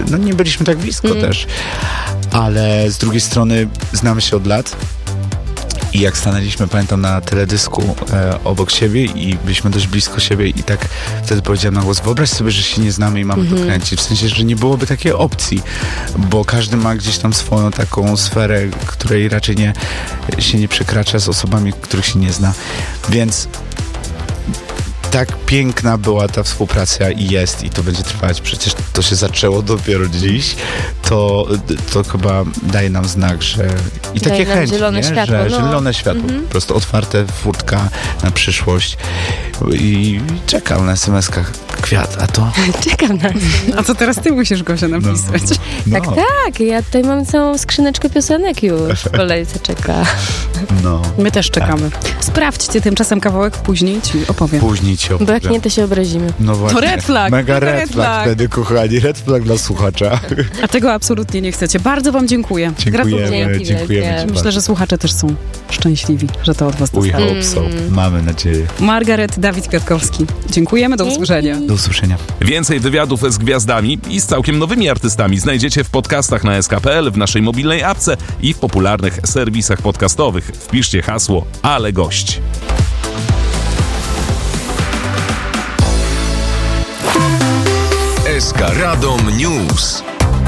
nie byliśmy tak blisko też. Ale z drugiej strony znamy się od lat. I jak stanęliśmy, pamiętam, na teledysku obok siebie i byliśmy dość blisko siebie i tak wtedy powiedziałem na głos, wyobraź sobie, że się nie znamy i mamy to kręcić. W sensie, że nie byłoby takiej opcji, bo każdy ma gdzieś tam swoją taką sferę, której raczej się nie przekracza z osobami, których się nie zna. Więc tak piękna była ta współpraca i jest, i to będzie trwać. Przecież to się zaczęło dopiero dziś. To chyba daje nam znak, że i takie chęci, zielone światło, że zielone światło, po prostu otwarte furtka na przyszłość. I czekam na SMS-kach kwiat, a to... Czekam na A co teraz ty musisz, Gosia, napisać? Tak, ja tutaj mam całą skrzyneczkę piosenek już w kolejce czeka. My też czekamy. Sprawdźcie tymczasem kawałek, później ci opowiem. Później ci opowiem. Bo jak nie, to się obrazimy. No właśnie. To red flag. Mega to red flag wtedy, kochani. Red flag dla słuchacza. A tego absolutnie nie chcecie. Bardzo wam dziękuję. Dziękujemy. Myślę, że słuchacze też są szczęśliwi, że to od was We dostali. hope so. Mamy nadzieję. Margaret, Dawid Kwiatkowski. Dziękujemy, do usłyszenia. Do usłyszenia. Więcej wywiadów z gwiazdami i z całkiem nowymi artystami znajdziecie w podcastach na sk.pl, w naszej mobilnej apce i w popularnych serwisach podcastowych. Wpiszcie hasło Ale Gość. SK Radom News.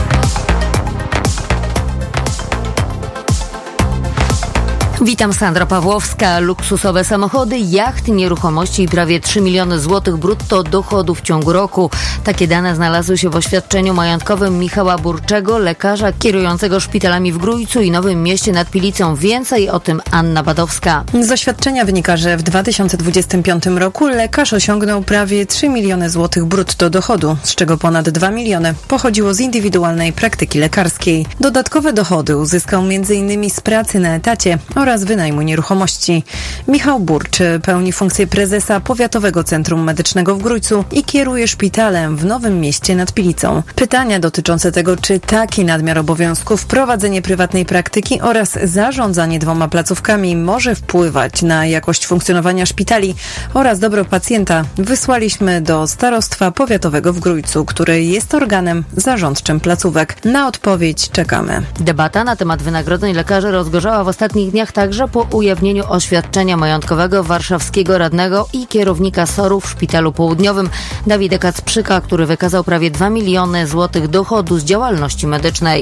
Witam, Sandra Pawłowska. Luksusowe samochody, jacht, nieruchomości i prawie 3 miliony złotych brutto dochodu w ciągu roku. Takie dane znalazły się w oświadczeniu majątkowym Michała Burczego, lekarza kierującego szpitalami w Grójcu i Nowym Mieście nad Pilicą. Więcej o tym Anna Badowska. Z oświadczenia wynika, że w 2025 roku lekarz osiągnął prawie 3 miliony złotych brutto dochodu, z czego ponad 2 miliony pochodziło z indywidualnej praktyki lekarskiej. Dodatkowe dochody uzyskał m.in. z pracy na etacie oraz wynajmu nieruchomości. Michał Burcz pełni funkcję prezesa Powiatowego Centrum Medycznego w Grójcu i kieruje szpitalem w Nowym Mieście nad Pilicą. Pytania dotyczące tego, czy taki nadmiar obowiązków, prowadzenie prywatnej praktyki oraz zarządzanie 2 placówkami może wpływać na jakość funkcjonowania szpitali oraz dobro pacjenta, wysłaliśmy do Starostwa Powiatowego w Grójcu, które jest organem zarządczym placówek. Na odpowiedź czekamy. Debata na temat wynagrodzeń lekarzy rozgorzała w ostatnich dniach także po ujawnieniu oświadczenia majątkowego warszawskiego radnego i kierownika SOR-u w Szpitalu Południowym Dawida Kacprzyka, który wykazał prawie 2 miliony złotych dochodu z działalności medycznej.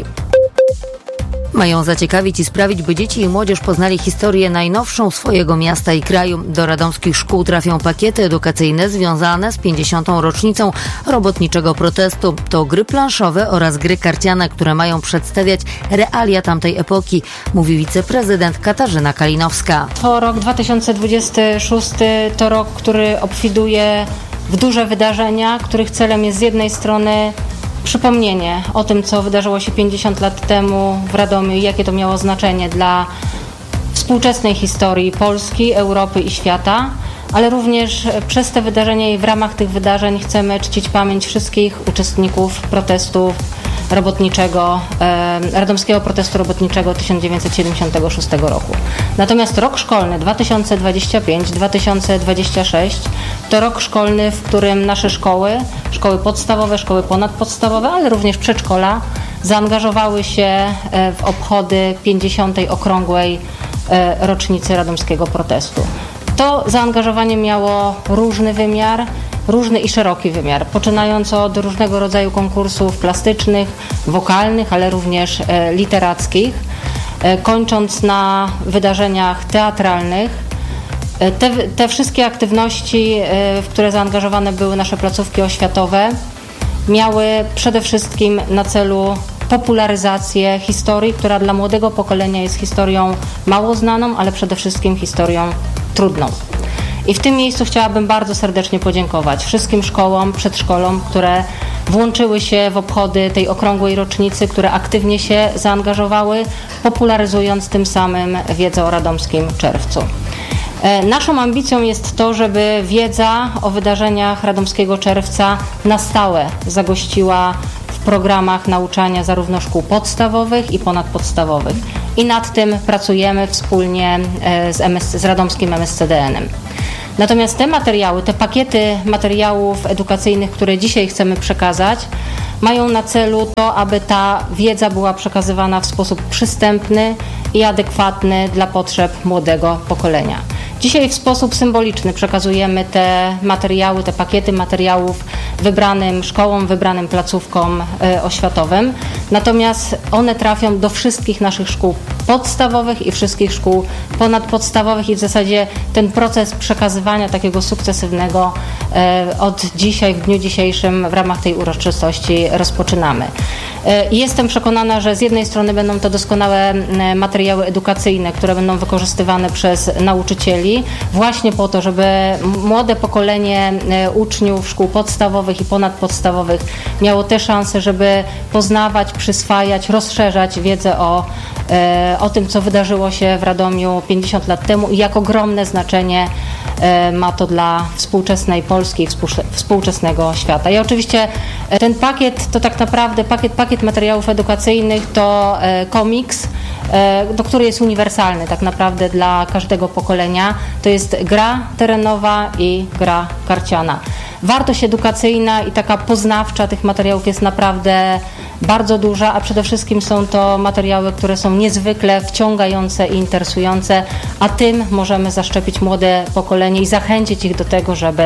Mają zaciekawić i sprawić, by dzieci i młodzież poznali historię najnowszą swojego miasta i kraju. Do radomskich szkół trafią pakiety edukacyjne związane z 50. rocznicą robotniczego protestu. To gry planszowe oraz gry karciane, które mają przedstawiać realia tamtej epoki, mówi wiceprezydent Katarzyna Kalinowska. To rok 2026 to rok, który obfituje w duże wydarzenia, których celem jest z jednej strony przypomnienie o tym, co wydarzyło się 50 lat temu w Radomiu i jakie to miało znaczenie dla współczesnej historii Polski, Europy i świata, ale również przez te wydarzenia i w ramach tych wydarzeń chcemy czcić pamięć wszystkich uczestników protestu robotniczego, radomskiego protestu robotniczego 1976 roku. Natomiast rok szkolny 2025-2026 to rok szkolny, w którym nasze szkoły podstawowe, szkoły ponadpodstawowe, ale również przedszkola zaangażowały się w obchody 50. okrągłej rocznicy radomskiego protestu. To zaangażowanie miało różny wymiar, różny i szeroki wymiar, poczynając od różnego rodzaju konkursów plastycznych, wokalnych, ale również literackich, kończąc na wydarzeniach teatralnych. Te wszystkie aktywności, w które zaangażowane były nasze placówki oświatowe, miały przede wszystkim na celu popularyzację historii, która dla młodego pokolenia jest historią mało znaną, ale przede wszystkim historią trudną. I w tym miejscu chciałabym bardzo serdecznie podziękować wszystkim szkołom, przedszkolom, które włączyły się w obchody tej okrągłej rocznicy, które aktywnie się zaangażowały, popularyzując tym samym wiedzę o radomskim czerwcu. Naszą ambicją jest to, żeby wiedza o wydarzeniach radomskiego czerwca na stałe zagościła w programach nauczania zarówno szkół podstawowych i ponadpodstawowych. I nad tym pracujemy wspólnie z radomskim MSCDN-em. Natomiast te materiały, te pakiety materiałów edukacyjnych, które dzisiaj chcemy przekazać, mają na celu to, aby ta wiedza była przekazywana w sposób przystępny i adekwatny dla potrzeb młodego pokolenia. Dzisiaj w sposób symboliczny przekazujemy te materiały, te pakiety materiałów wybranym szkołom, wybranym placówkom oświatowym. Natomiast one trafią do wszystkich naszych szkół podstawowych i wszystkich szkół ponadpodstawowych i w zasadzie ten proces przekazywania takiego sukcesywnego od dzisiaj, w dniu dzisiejszym w ramach tej uroczystości rozpoczynamy. Jestem przekonana, że z jednej strony będą to doskonałe materiały edukacyjne, które będą wykorzystywane przez nauczycieli właśnie po to, żeby młode pokolenie uczniów szkół podstawowych i ponadpodstawowych miało te szanse, żeby poznawać, przyswajać, rozszerzać wiedzę o tym, co wydarzyło się w Radomiu 50 lat temu i jak ogromne znaczenie ma to dla współczesnej Polski i współczesnego świata. I oczywiście ten pakiet to tak naprawdę pakiet materiałów edukacyjnych to komiks, który jest uniwersalny tak naprawdę dla każdego pokolenia. To jest gra terenowa i gra karciana. Wartość edukacyjna i taka poznawcza tych materiałów jest naprawdę bardzo duża, a przede wszystkim są to materiały, które są niezwykle wciągające i interesujące, a tym możemy zaszczepić młode pokolenie i zachęcić ich do tego, żeby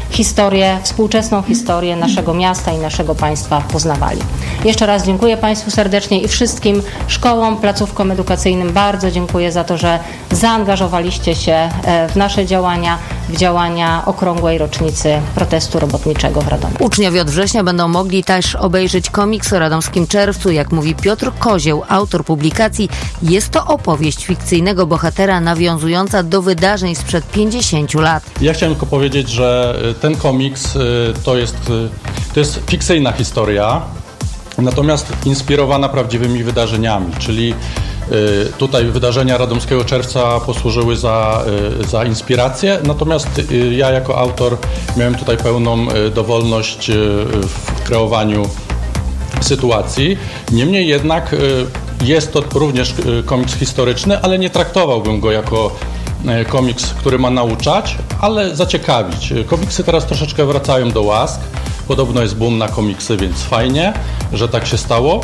współczesną historię naszego miasta i naszego państwa poznawali. Jeszcze raz dziękuję Państwu serdecznie i wszystkim szkołom, placówkom edukacyjnym bardzo dziękuję za to, że zaangażowaliście się w nasze działania, w działania okrągłej rocznicy protestu robotniczego w Radomiu. Uczniowie od września będą mogli też obejrzeć komiks o radomskim czerwcu. Jak mówi Piotr Kozieł, autor publikacji, jest to opowieść fikcyjnego bohatera nawiązująca do wydarzeń sprzed 50 lat. Ja chciałem tylko powiedzieć, że ten komiks to jest fikcyjna historia, natomiast inspirowana prawdziwymi wydarzeniami, czyli tutaj wydarzenia radomskiego czerwca posłużyły za inspirację, natomiast ja jako autor miałem tutaj pełną dowolność w kreowaniu sytuacji. Niemniej jednak jest to również komiks historyczny, ale nie traktowałbym go jako komiks, który ma nauczać, ale zaciekawić. Komiksy teraz troszeczkę wracają do łask. Podobno jest boom na komiksy, więc fajnie, że tak się stało.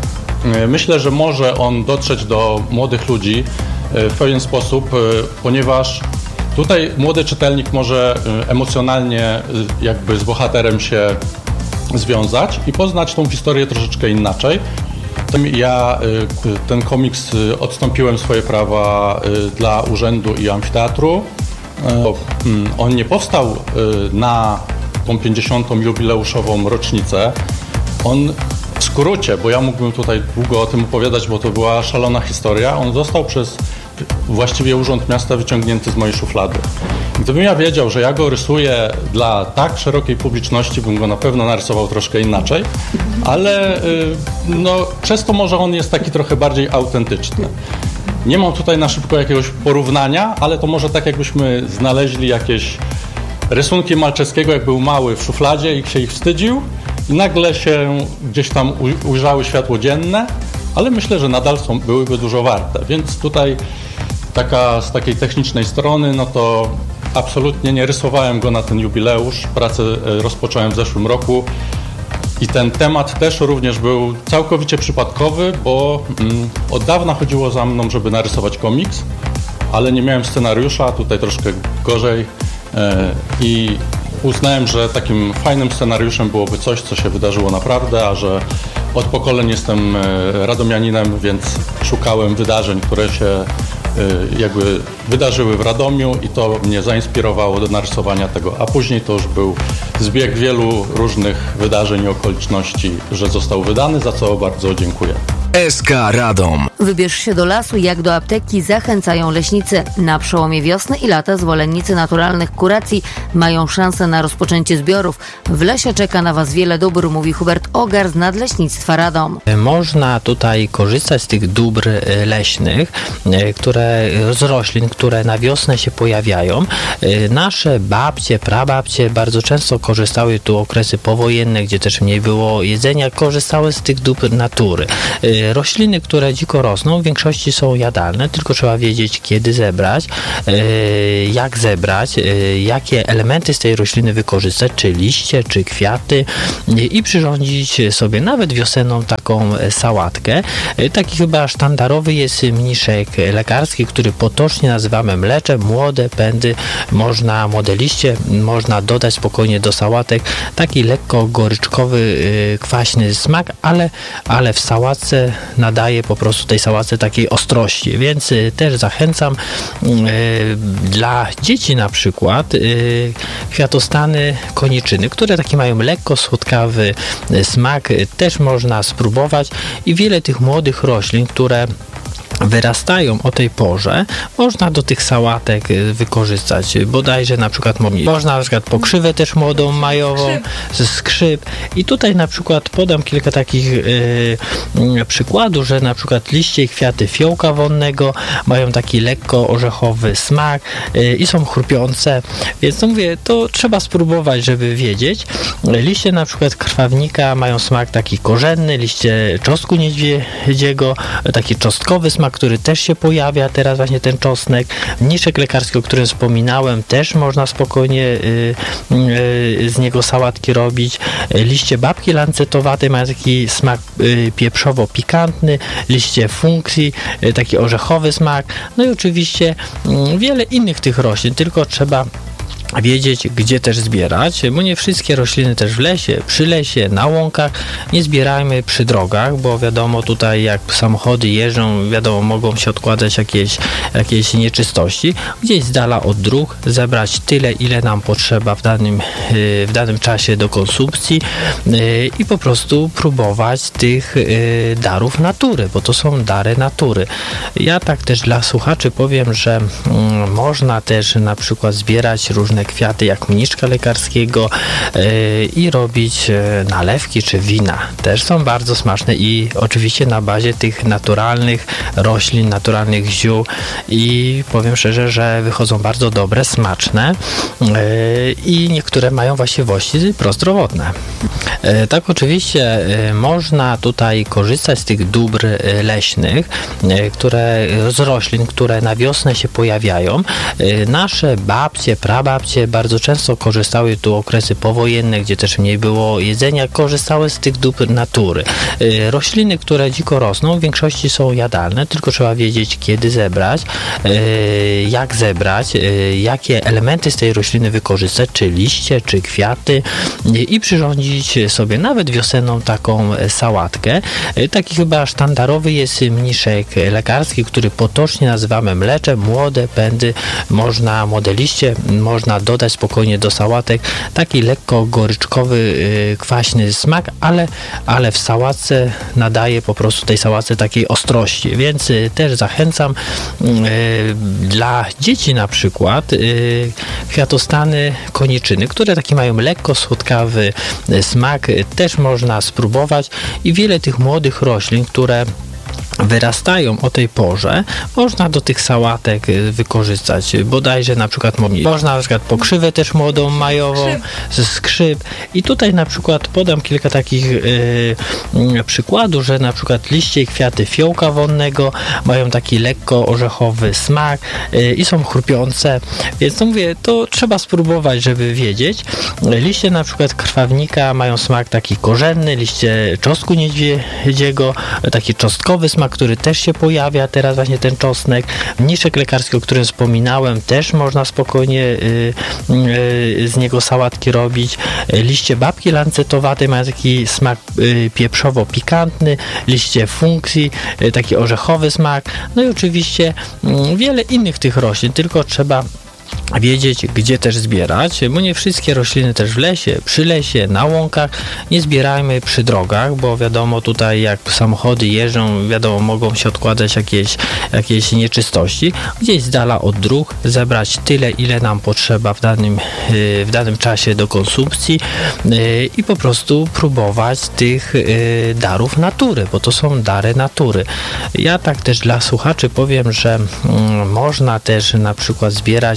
Myślę, że może on dotrzeć do młodych ludzi w pewien sposób, ponieważ tutaj młody czytelnik może emocjonalnie jakby z bohaterem się związać i poznać tą historię troszeczkę inaczej. Ja ten komiks odstąpiłem swoje prawa dla urzędu i amfiteatru. On nie powstał na tą 50. jubileuszową rocznicę. On w skrócie, bo ja mógłbym tutaj długo o tym opowiadać, bo to była szalona historia, on został przez właściwie Urząd Miasta wyciągnięty z mojej szuflady. Gdybym ja wiedział, że ja go rysuję dla tak szerokiej publiczności, bym go na pewno narysował troszkę inaczej, ale przez to może on jest taki trochę bardziej autentyczny. Nie mam tutaj na szybko jakiegoś porównania, ale to może tak jakbyśmy znaleźli jakieś rysunki Malczewskiego, jak był mały w szufladzie i się ich wstydził i nagle się gdzieś tam ujrzały światło dzienne, ale myślę, że nadal byłyby dużo warte, więc tutaj z takiej technicznej strony, no to absolutnie nie rysowałem go na ten jubileusz, pracę rozpocząłem w zeszłym roku i ten temat też również był całkowicie przypadkowy, bo od dawna chodziło za mną, żeby narysować komiks, ale nie miałem scenariusza, tutaj troszkę gorzej i uznałem, że takim fajnym scenariuszem byłoby coś, co się wydarzyło naprawdę, a że od pokoleń jestem radomianinem, więc szukałem wydarzeń, które się jakby wydarzyły w Radomiu i to mnie zainspirowało do narysowania tego, a później to już był zbieg wielu różnych wydarzeń i okoliczności, że został wydany, za co bardzo dziękuję. SK Radom. Wybierz się do lasu, jak do apteki zachęcają leśnicy. Na przełomie wiosny i lata zwolennicy naturalnych kuracji mają szansę na rozpoczęcie zbiorów. W lesie czeka na Was wiele dóbr, mówi Hubert Ogar z Nadleśnictwa Radom. Można tutaj korzystać z tych dóbr leśnych, z roślin, które na wiosnę się pojawiają. Nasze babcie, prababcie bardzo często korzystały, tu okresy powojenne, gdzie też mniej było jedzenia, korzystały z tych dóbr natury. Rośliny, które dziko rosną, w większości są jadalne, tylko trzeba wiedzieć, kiedy zebrać, jak zebrać, jakie elementy z tej rośliny wykorzystać, czy liście, czy kwiaty i przyrządzić sobie nawet wiosenną taką sałatkę. Taki chyba sztandarowy jest mniszek lekarski, który potocznie nazywamy mleczem. Młode pędy, młode liście można dodać spokojnie do sałatek. Taki lekko goryczkowy, kwaśny smak, ale w sałatce nadaje po prostu tej sałatce takiej ostrości, więc też zachęcam dla dzieci na przykład kwiatostany koniczyny, które taki mają lekko słodkawy smak, też można spróbować i wiele tych młodych roślin, które wyrastają o tej porze, można do tych sałatek wykorzystać. Bodajże na przykład można na przykład pokrzywę też młodą majową, skrzyp. I tutaj na przykład podam kilka takich przykładów, że na przykład liście i kwiaty fiołka wonnego mają taki lekko orzechowy smak i są chrupiące. Więc mówię, to trzeba spróbować, żeby wiedzieć. Liście na przykład krwawnika mają smak taki korzenny, liście czosnku niedźwiedziego, taki czosnkowy smak, który też się pojawia, teraz właśnie ten czosnek. Mniszek lekarski, o którym wspominałem, też można spokojnie z niego sałatki robić. Liście babki lancetowatej mają taki smak pieprzowo-pikantny, liście funkcji, taki orzechowy smak. No i oczywiście wiele innych tych roślin, tylko trzeba wiedzieć, gdzie też zbierać, bo nie wszystkie rośliny też w lesie, przy lesie, na łąkach nie zbierajmy przy drogach, bo wiadomo tutaj jak samochody jeżdżą, wiadomo mogą się odkładać jakieś nieczystości. Gdzieś z dala od dróg zebrać tyle, ile nam potrzeba w danym czasie do konsumpcji i po prostu próbować tych darów natury, bo to są dary natury. Ja tak też dla słuchaczy powiem, że można też na przykład zbierać różne kwiaty jak mniszka lekarskiego i robić nalewki czy wina. Też są bardzo smaczne i oczywiście na bazie tych naturalnych roślin, naturalnych ziół i powiem szczerze, że wychodzą bardzo dobre, smaczne i niektóre mają właściwości prozdrowotne. Tak oczywiście można tutaj korzystać z tych dóbr leśnych, z roślin, które na wiosnę się pojawiają. Nasze babcie, prababcie bardzo często korzystały, tu okresy powojenne, gdzie też mniej było jedzenia, korzystały z tych dóbr natury. Rośliny, które dziko rosną, w większości są jadalne, tylko trzeba wiedzieć, kiedy zebrać, jak zebrać, jakie elementy z tej rośliny wykorzystać, czy liście, czy kwiaty i przyrządzić sobie nawet wiosenną taką sałatkę. Taki chyba sztandarowy jest mniszek lekarski, który potocznie nazywamy mleczem. Młode pędy, młode liście można dodać spokojnie do sałatek. Taki lekko goryczkowy, kwaśny smak, ale w sałatce nadaje po prostu tej sałatce takiej ostrości, więc też zachęcam dla dzieci na przykład kwiatostany koniczyny, które taki mają lekko słodkawy smak, też można spróbować i wiele tych młodych roślin, które wyrastają o tej porze, można do tych sałatek wykorzystać. Bodajże na przykład można na przykład pokrzywę też młodą majową, skrzyp. I tutaj na przykład podam kilka takich przykładów, że na przykład liście i kwiaty fiołka wonnego mają taki lekko orzechowy smak i są chrupiące. Więc mówię, to trzeba spróbować, żeby wiedzieć. Liście na przykład krwawnika mają smak taki korzenny, liście czosnku niedźwiedziego, taki czosnkowy smak, który też się pojawia, teraz właśnie ten czosnek. Mniszek lekarski, o którym wspominałem, też można spokojnie z niego sałatki robić. Liście babki lancetowatej mają taki smak pieprzowo-pikantny, liście funkcji, taki orzechowy smak. No i oczywiście wiele innych tych roślin, tylko trzeba wiedzieć, gdzie też zbierać, bo nie wszystkie rośliny też w lesie, przy lesie, na łąkach nie zbierajmy przy drogach, bo wiadomo tutaj jak samochody jeżdżą, wiadomo mogą się odkładać jakieś nieczystości. Gdzieś z dala od dróg zebrać tyle, ile nam potrzeba w danym czasie do konsumpcji i po prostu próbować tych darów natury, bo to są dary natury. Ja tak też dla słuchaczy powiem, że można też na przykład zbierać różne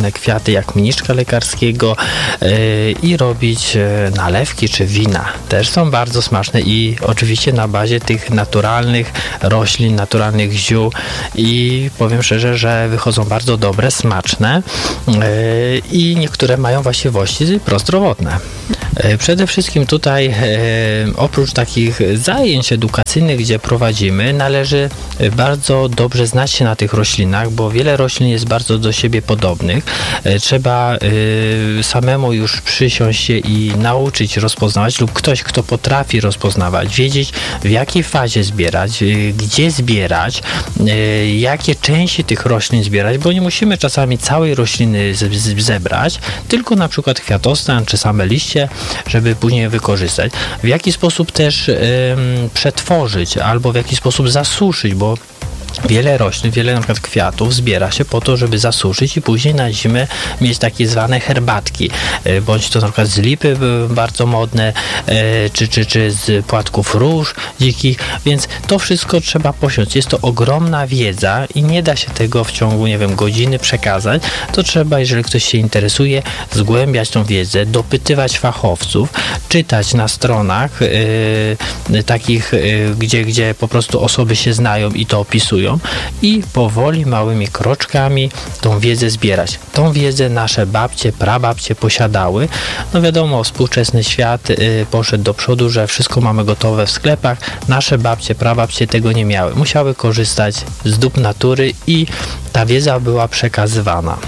poszczególne kwiaty, jak mniszka lekarskiego i robić nalewki czy wina. Też są bardzo smaczne i oczywiście na bazie tych naturalnych roślin, naturalnych ziół i powiem szczerze, że wychodzą bardzo dobre, smaczne i niektóre mają właściwości prozdrowotne. Przede wszystkim tutaj oprócz takich zajęć edukacyjnych, gdzie prowadzimy, należy bardzo dobrze znać się na tych roślinach, bo wiele roślin jest bardzo do siebie podobnych. Trzeba samemu już przysiąść się i nauczyć rozpoznawać lub ktoś, kto potrafi rozpoznawać, wiedzieć w jakiej fazie zbierać, gdzie zbierać, jakie części tych roślin zbierać, bo nie musimy czasami całej rośliny zebrać, tylko na przykład kwiatostan czy same liście, żeby później je wykorzystać. W jaki sposób też przetworzyć albo w jaki sposób zasuszyć, bo wiele roślin, wiele na przykład kwiatów zbiera się po to, żeby zasuszyć i później na zimę mieć takie zwane herbatki, bądź to na przykład z lipy bardzo modne, czy z płatków róż dzikich, więc to wszystko trzeba posiąść. Jest to ogromna wiedza i nie da się tego w ciągu, nie wiem, godziny przekazać. To trzeba, jeżeli ktoś się interesuje, zgłębiać tą wiedzę, dopytywać fachowców, czytać na stronach takich, gdzie po prostu osoby się znają i to opisują i powoli, małymi kroczkami tą wiedzę zbierać. Tą wiedzę nasze babcie, prababcie posiadały. No wiadomo, współczesny świat poszedł do przodu, że wszystko mamy gotowe w sklepach. Nasze babcie, prababcie tego nie miały. Musiały korzystać z dóbr natury i ta wiedza była przekazywana.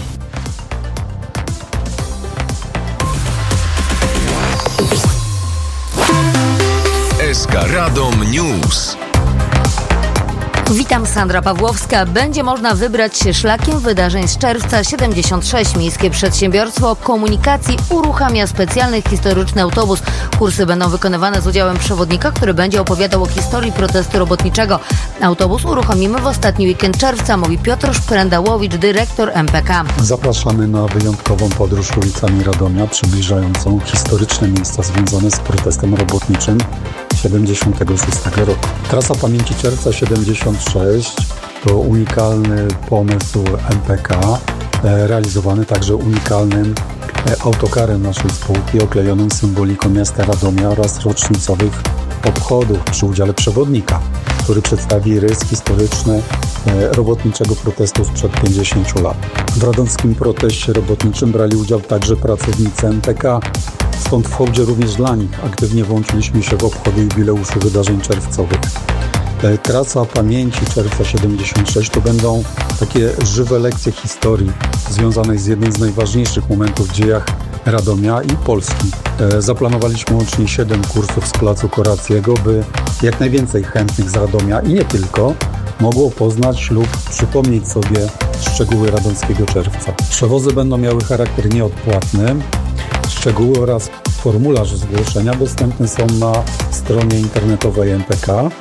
SK Radom News. Witam, Sandra Pawłowska. Będzie można wybrać się szlakiem wydarzeń z czerwca 76. Miejskie Przedsiębiorstwo Komunikacji uruchamia specjalny historyczny autobus. Kursy będą wykonywane z udziałem przewodnika, który będzie opowiadał o historii protestu robotniczego. Autobus uruchomimy w ostatni weekend czerwca, mówi Piotr Szprendałowicz, dyrektor MPK. Zapraszamy na wyjątkową podróż ulicami Radomia, przybliżającą historyczne miejsca związane z protestem robotniczym 76 roku. Trasa Pamięci Czerwca 76 to unikalny pomysł MPK, realizowany także unikalnym autokarem naszej spółki, oklejonym symboliką miasta Radomia oraz rocznicowych obchodów przy udziale przewodnika, który przedstawi rys historyczny robotniczego protestu sprzed 50 lat. W radomskim proteście robotniczym brali udział także pracownicy MPK, stąd w hołdzie również dla nich aktywnie włączyliśmy się w obchody jubileuszu wydarzeń czerwcowych. Trasa Pamięci Czerwca 76 to będą takie żywe lekcje historii związanej z jednym z najważniejszych momentów w dziejach Radomia i Polski. Zaplanowaliśmy łącznie 7 kursów z Placu Korackiego, by jak najwięcej chętnych z Radomia i nie tylko mogło poznać lub przypomnieć sobie szczegóły radomskiego czerwca. Przewozy będą miały charakter nieodpłatny. Szczegóły oraz formularz zgłoszenia dostępne są na stronie internetowej MPK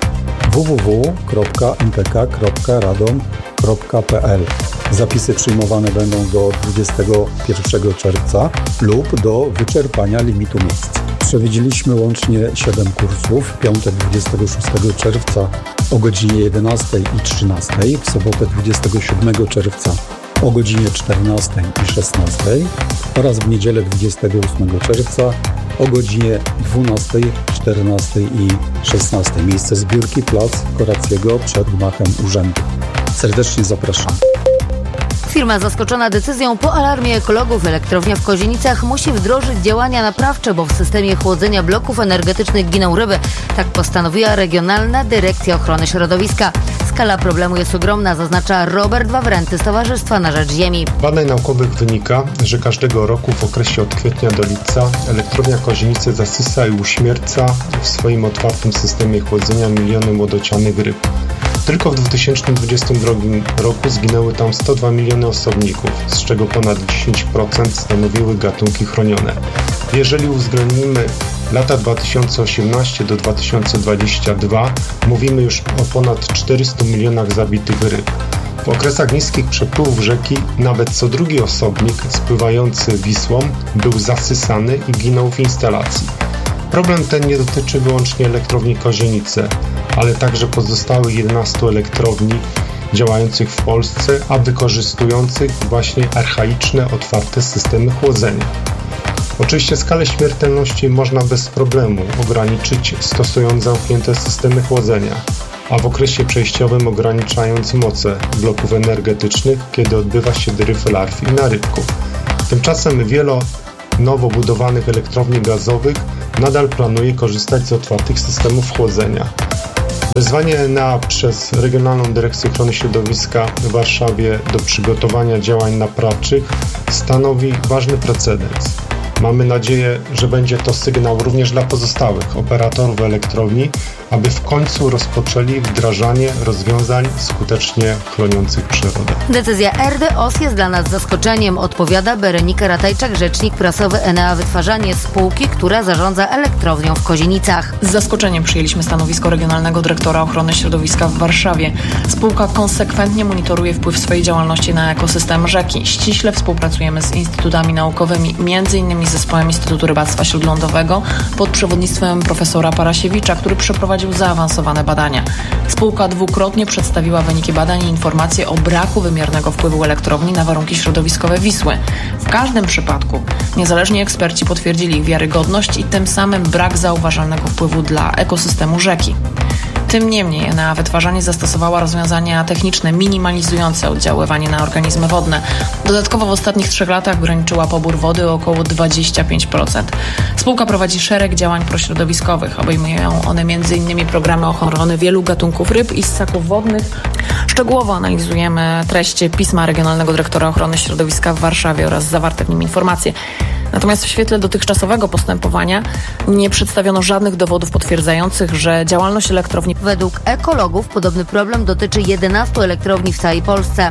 www.mpk.radom.pl. Zapisy przyjmowane będą do 21 czerwca lub do wyczerpania limitu miejsc. Przewidzieliśmy łącznie 7 kursów. W piątek 26 czerwca o godzinie 11 i 13, w sobotę 27 czerwca o godzinie 14 i 16 oraz w niedzielę 28 czerwca o godzinie 12, 14 i 16. Miejsce zbiórki Plac Korackiego przed gmachem urzędu. Serdecznie zapraszam. Firma zaskoczona decyzją po alarmie ekologów elektrownia w Kozienicach musi wdrożyć działania naprawcze, bo w systemie chłodzenia bloków energetycznych giną ryby. Tak postanowiła Regionalna Dyrekcja Ochrony Środowiska. Skala problemu jest ogromna, zaznacza Robert Wawręty z Towarzystwa na Rzecz Ziemi. Z badań naukowych wynika, że każdego roku w okresie od kwietnia do lipca elektrownia Kozienice zasysa i uśmierca w swoim otwartym systemie chłodzenia miliony młodocianych ryb. Tylko w 2022 roku zginęły tam 102 miliony osobników, z czego ponad 10% stanowiły gatunki chronione. Jeżeli uwzględnimy lata 2018 do 2022, mówimy już o ponad 400 milionach zabitych ryb. W okresach niskich przepływów rzeki nawet co drugi osobnik spływający Wisłą był zasysany i ginął w instalacji. Problem ten nie dotyczy wyłącznie elektrowni Kozienice, ale także pozostałych 11 elektrowni działających w Polsce, a wykorzystujących właśnie archaiczne, otwarte systemy chłodzenia. Oczywiście skalę śmiertelności można bez problemu ograniczyć, stosując zamknięte systemy chłodzenia, a w okresie przejściowym ograniczając moce bloków energetycznych, kiedy odbywa się dryf larw i narybków. Tymczasem wiele nowo budowanych elektrowni gazowych nadal planuje korzystać z otwartych systemów chłodzenia. Wezwanie Enea przez Regionalną Dyrekcję Ochrony Środowiska w Warszawie do przygotowania działań naprawczych stanowi ważny precedens. Mamy nadzieję, że będzie to sygnał również dla pozostałych operatorów elektrowni, aby w końcu rozpoczęli wdrażanie rozwiązań skutecznie chroniących przyrodę. Decyzja RDOS jest dla nas zaskoczeniem, odpowiada Berenika Ratajczak, rzecznik prasowy Enea Wytwarzanie, spółki, która zarządza elektrownią w Kozienicach. Z zaskoczeniem przyjęliśmy stanowisko Regionalnego Dyrektora Ochrony Środowiska w Warszawie. Spółka konsekwentnie monitoruje wpływ swojej działalności na ekosystem rzeki. Ściśle współpracujemy z instytutami naukowymi, m.in. z Zespołem Instytutu Rybactwa Śródlądowego pod przewodnictwem profesora Parasiewicza, który przeprowadził zaawansowane badania. Spółka dwukrotnie przedstawiła wyniki badań i informacje o braku wymiernego wpływu elektrowni na warunki środowiskowe Wisły. W każdym przypadku niezależni eksperci potwierdzili ich wiarygodność i tym samym brak zauważalnego wpływu dla ekosystemu rzeki. Tym niemniej Enea Wytwarzanie zastosowała rozwiązania techniczne minimalizujące oddziaływanie na organizmy wodne. Dodatkowo w ostatnich 3 latach ograniczyła pobór wody o około 25%. Spółka prowadzi szereg działań prośrodowiskowych. Obejmują one m.in. programy ochrony wielu gatunków ryb i ssaków wodnych. Szczegółowo analizujemy treści pisma Regionalnego Dyrektora Ochrony Środowiska w Warszawie oraz zawarte w nim informacje. Natomiast w świetle dotychczasowego postępowania nie przedstawiono żadnych dowodów potwierdzających, że działalność elektrowni... Według ekologów podobny problem dotyczy 11 elektrowni w całej Polsce.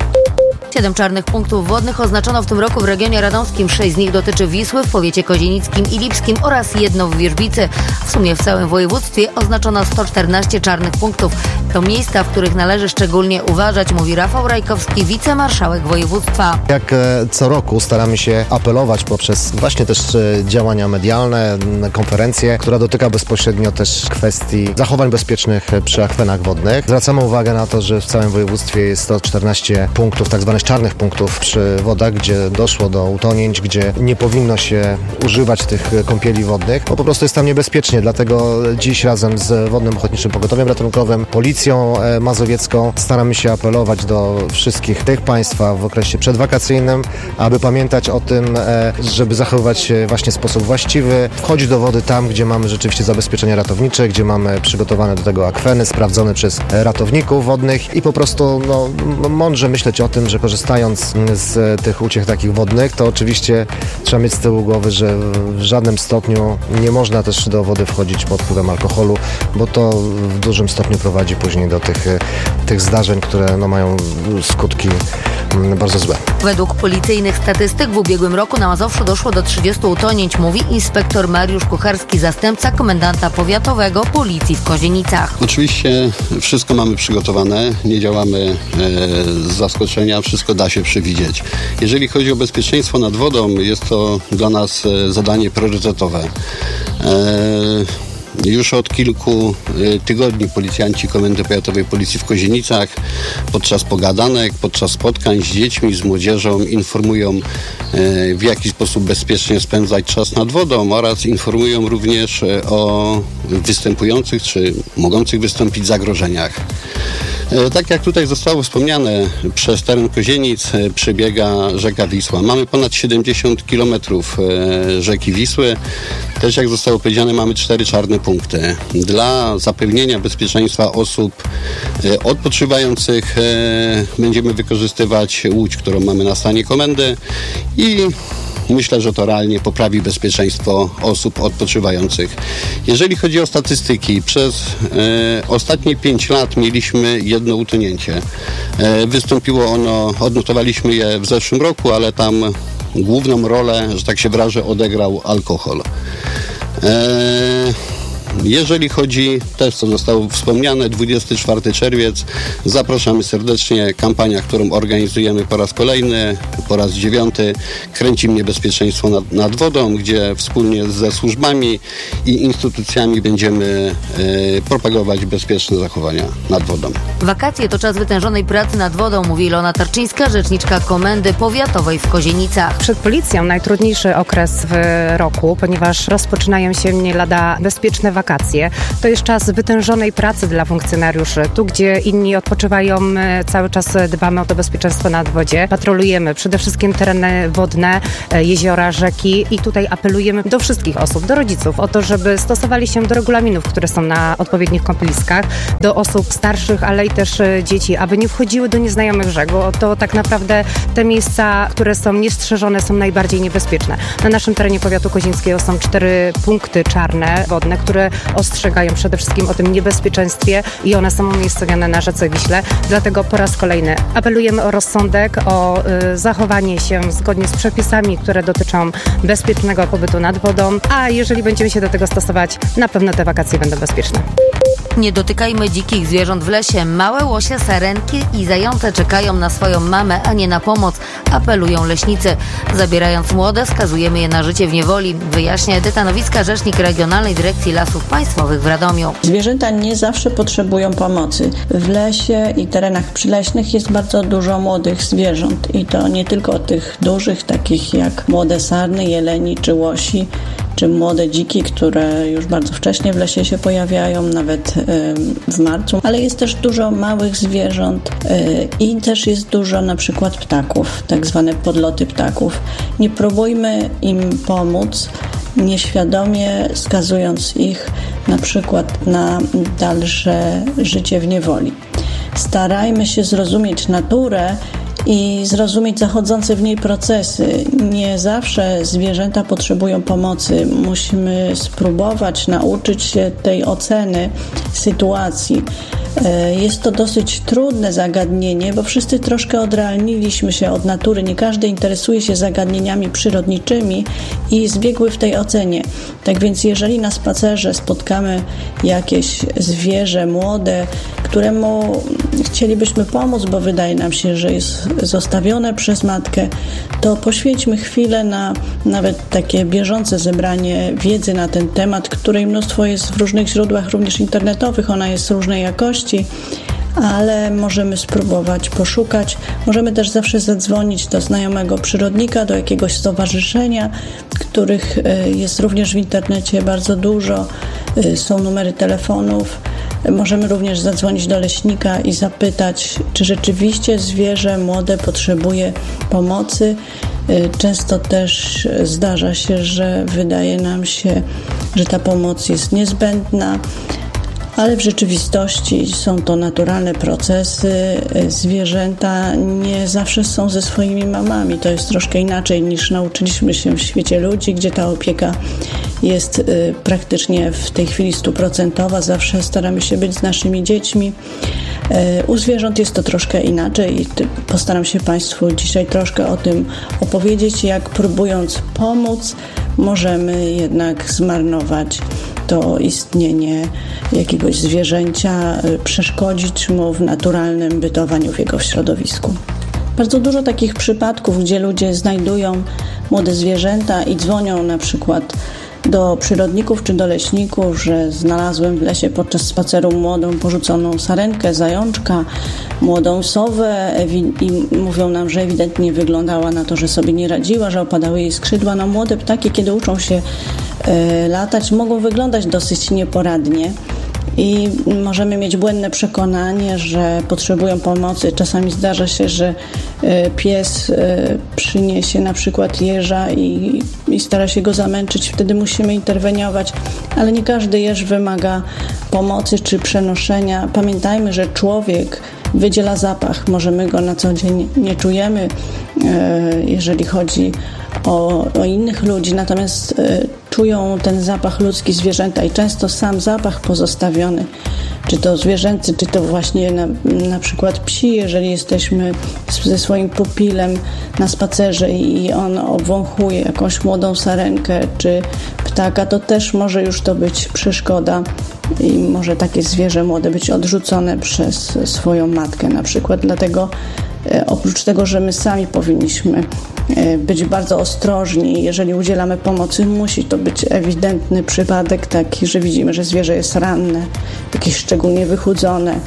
7 czarnych punktów wodnych oznaczono w tym roku w regionie radomskim. 6 z nich dotyczy Wisły w powiecie kozienickim i lipskim oraz 1 w Wierzbicy. W sumie w całym województwie oznaczono 114 czarnych punktów. To miejsca, w których należy szczególnie uważać, mówi Rafał Rajkowski, wicemarszałek województwa. Jak co roku staramy się apelować poprzez właśnie też działania medialne, konferencje, która dotyka bezpośrednio też kwestii zachowań bezpiecznych przy akwenach wodnych. Zwracamy uwagę na to, że w całym województwie jest 114 punktów, tak zwanych czarnych punktów przy wodach, gdzie doszło do utonięć, gdzie nie powinno się używać tych kąpieli wodnych, bo po prostu jest tam niebezpiecznie. Dlatego dziś razem z Wodnym Ochotniczym Pogotowiem Ratunkowym, Policją Mazowiecką staramy się apelować do wszystkich tych państwa w okresie przedwakacyjnym, aby pamiętać o tym, żeby zachowywać się właśnie w sposób właściwy, wchodzić do wody tam, gdzie mamy rzeczywiście zabezpieczenia ratownicze, gdzie mamy przygotowane do tego akweny, sprawdzone przez ratowników wodnych i po prostu mądrze myśleć o tym, że korzystając z tych uciech takich wodnych, to oczywiście trzeba mieć z tyłu głowy, że w żadnym stopniu nie można też do wody wchodzić pod wpływem alkoholu, bo to w dużym stopniu prowadzi później do tych zdarzeń, które mają skutki bardzo złe. Według policyjnych statystyk w ubiegłym roku na Mazowszu doszło do 30 utonięć, mówi inspektor Mariusz Kucharski, zastępca komendanta powiatowego Policji w Kozienicach. Oczywiście wszystko mamy przygotowane, nie działamy z zaskoczenia, wszystko da się przewidzieć. Jeżeli chodzi o bezpieczeństwo nad wodą, jest to dla nas zadanie priorytetowe. Już od kilku tygodni policjanci Komendy Powiatowej Policji w Kozienicach podczas pogadanek, podczas spotkań z dziećmi, z młodzieżą informują, w jaki sposób bezpiecznie spędzać czas nad wodą oraz informują również o występujących czy mogących wystąpić zagrożeniach. Tak jak tutaj zostało wspomniane, przez teren Kozienic przebiega rzeka Wisła. Mamy ponad 70 kilometrów rzeki Wisły. Też jak zostało powiedziane, mamy 4 czarne punkty. Dla zapewnienia bezpieczeństwa osób odpoczywających będziemy wykorzystywać łódź, którą mamy na stanie komendy i myślę, że to realnie poprawi bezpieczeństwo osób odpoczywających. Jeżeli chodzi o statystyki, przez ostatnie 5 lat mieliśmy 1 utonięcie. Wystąpiło ono, odnotowaliśmy je w zeszłym roku, ale tam główną rolę, że tak się wyrażę, odegrał alkohol. Jeżeli chodzi, też co zostało wspomniane, 24 czerwiec, zapraszamy serdecznie, kampania, którą organizujemy po raz kolejny, po raz 9, Kręci mnie bezpieczeństwo nad wodą, gdzie wspólnie ze służbami i instytucjami będziemy propagować bezpieczne zachowania nad wodą. Wakacje to czas wytężonej pracy nad wodą, mówi Ilona Tarczyńska, rzeczniczka Komendy Powiatowej w Kozienicach. Przed policją najtrudniejszy okres w roku, ponieważ rozpoczynają się nie lada bezpieczne wakacje. To jest czas wytężonej pracy dla funkcjonariuszy. Tu, gdzie inni odpoczywają, cały czas dbamy o to bezpieczeństwo nad wodzie. Patrolujemy przede wszystkim tereny wodne, jeziora, rzeki i tutaj apelujemy do wszystkich osób, do rodziców o to, żeby stosowali się do regulaminów, które są na odpowiednich kąpieliskach, do osób starszych, ale i też dzieci, aby nie wchodziły do nieznajomych rzek, bo to tak naprawdę te miejsca, które są niestrzeżone, są najbardziej niebezpieczne. Na naszym terenie powiatu kozińskiego są 4 punkty czarne wodne, które ostrzegają przede wszystkim o tym niebezpieczeństwie i one są umiejscowione na rzece Wiśle. Dlatego po raz kolejny apelujemy o rozsądek, o zachowanie się zgodnie z przepisami, które dotyczą bezpiecznego pobytu nad wodą, a jeżeli będziemy się do tego stosować, na pewno te wakacje będą bezpieczne. Nie dotykajmy dzikich zwierząt w lesie. Małe łosie, sarenki i zające czekają na swoją mamę, a nie na pomoc, apelują leśnicy. Zabierając młode, skazujemy je na życie w niewoli, wyjaśnia Edyta Nowicka, rzecznik Regionalnej Dyrekcji Lasów Państwowych w Radomiu. Zwierzęta nie zawsze potrzebują pomocy. W lesie i terenach przyleśnych jest bardzo dużo młodych zwierząt i to nie tylko tych dużych, takich jak młode sarny, jeleni czy łosi, czy młode dziki, które już bardzo wcześnie w lesie się pojawiają, nawet w marcu, ale jest też dużo małych zwierząt i też jest dużo na przykład ptaków, tak zwane podloty ptaków. Nie próbujmy im pomóc, nieświadomie skazując ich na przykład na dalsze życie w niewoli. Starajmy się zrozumieć naturę i zrozumieć zachodzące w niej procesy. Nie zawsze zwierzęta potrzebują pomocy. Musimy spróbować nauczyć się tej oceny sytuacji. Jest to dosyć trudne zagadnienie, bo wszyscy troszkę odrealniliśmy się od natury. Nie każdy interesuje się zagadnieniami przyrodniczymi i zbiegły w tej ocenie. Tak więc jeżeli na spacerze spotkamy jakieś zwierzę młode, któremu chcielibyśmy pomóc, bo wydaje nam się, że jest zostawione przez matkę, to poświęćmy chwilę na nawet takie bieżące zebranie wiedzy na ten temat, której mnóstwo jest w różnych źródłach, również internetowych. Ona jest różnej jakości, ale możemy spróbować poszukać. Możemy też zawsze zadzwonić do znajomego przyrodnika, do jakiegoś stowarzyszenia, których jest również w internecie bardzo dużo. Są numery telefonów. Możemy również zadzwonić do leśnika i zapytać, czy rzeczywiście zwierzę młode potrzebuje pomocy. Często też zdarza się, że wydaje nam się, że ta pomoc jest niezbędna, ale w rzeczywistości są to naturalne procesy. Zwierzęta nie zawsze są ze swoimi mamami. To jest troszkę inaczej niż nauczyliśmy się w świecie ludzi, gdzie ta opieka jest praktycznie w tej chwili 100%. Zawsze staramy się być z naszymi dziećmi. U zwierząt jest to troszkę inaczej i postaram się Państwu dzisiaj troszkę o tym opowiedzieć, jak próbując pomóc, możemy jednak zmarnować to istnienie jakiegoś zwierzęcia, przeszkodzić mu w naturalnym bytowaniu w jego środowisku. Bardzo dużo takich przypadków, gdzie ludzie znajdują młode zwierzęta i dzwonią na przykład do przyrodników czy do leśników, że znalazłem w lesie podczas spaceru młodą porzuconą sarenkę, zajączka, młodą sowę i mówią nam, że ewidentnie wyglądała na to, że sobie nie radziła, że opadały jej skrzydła. No, młode ptaki, kiedy uczą się latać, mogą wyglądać dosyć nieporadnie i możemy mieć błędne przekonanie, że potrzebują pomocy. Czasami zdarza się, że pies przyniesie na przykład jeża i stara się go zamęczyć, wtedy musimy interweniować, ale nie każdy jeż wymaga pomocy czy przenoszenia. Pamiętajmy, że człowiek wydziela zapach, może my go na co dzień nie czujemy, jeżeli chodzi o innych ludzi, natomiast czują ten zapach ludzki zwierzęta i często sam zapach pozostawiony, czy to zwierzęcy, czy to właśnie na przykład psi, jeżeli jesteśmy ze swoim pupilem na spacerze i on obwąchuje jakąś młodą sarenkę, czy ptaka, to też może już to być przeszkoda i może takie zwierzę młode być odrzucone przez swoją matkę na przykład. Dlatego oprócz tego, że my sami powinniśmy być bardzo ostrożni, jeżeli udzielamy pomocy, musi to być ewidentny przypadek taki, że widzimy, że zwierzę jest ranne, jakieś szczególnie wychudzone.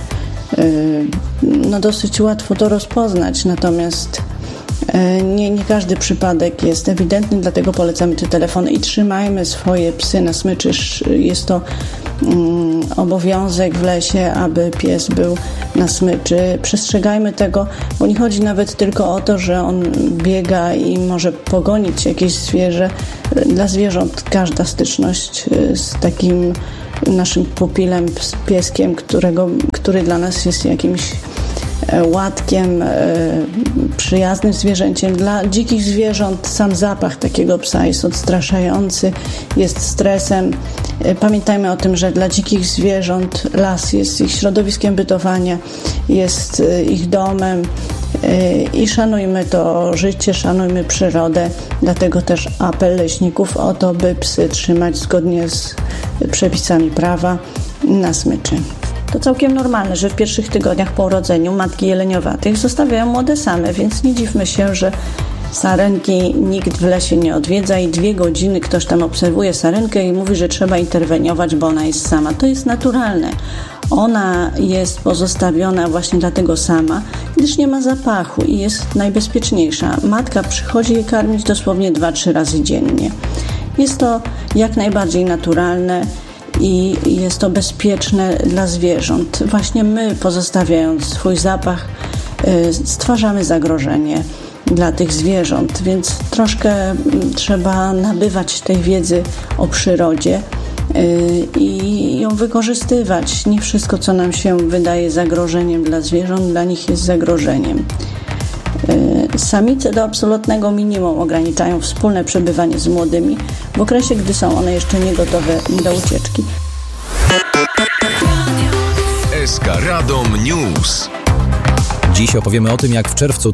Dosyć łatwo to rozpoznać, natomiast nie każdy przypadek jest ewidentny, dlatego polecamy te telefony i trzymajmy swoje psy na smyczy. Jest to obowiązek w lesie, aby pies był na smyczy. Przestrzegajmy tego, bo nie chodzi nawet tylko o to, że on biega i może pogonić jakieś zwierzę. Dla zwierząt każda styczność z takim naszym pupilem, z pieskiem, który dla nas jest jakimś łatkiem, przyjaznym zwierzęciem. Dla dzikich zwierząt sam zapach takiego psa jest odstraszający, jest stresem. Pamiętajmy o tym, że dla dzikich zwierząt las jest ich środowiskiem bytowania, jest ich domem i szanujmy to życie, szanujmy przyrodę. Dlatego też apel leśników o to, by psy trzymać zgodnie z przepisami prawa na smyczy. To całkiem normalne, że w pierwszych tygodniach po urodzeniu matki jeleniowatych zostawiają młode same, więc nie dziwmy się, że sarenki nikt w lesie nie odwiedza i 2 godziny ktoś tam obserwuje sarenkę i mówi, że trzeba interweniować, bo ona jest sama. To jest naturalne. Ona jest pozostawiona właśnie dlatego sama, gdyż nie ma zapachu i jest najbezpieczniejsza. Matka przychodzi je karmić dosłownie 2-3 razy dziennie. Jest to jak najbardziej naturalne i jest to bezpieczne dla zwierząt. Właśnie my, pozostawiając swój zapach, stwarzamy zagrożenie dla tych zwierząt, więc troszkę trzeba nabywać tej wiedzy o przyrodzie i ją wykorzystywać. Nie wszystko, co nam się wydaje zagrożeniem dla zwierząt, dla nich jest zagrożeniem. Samice do absolutnego minimum ograniczają wspólne przebywanie z młodymi w okresie, gdy są one jeszcze nie gotowe do ucieczki. SK Radom News. Dziś opowiemy o tym, jak w czerwcu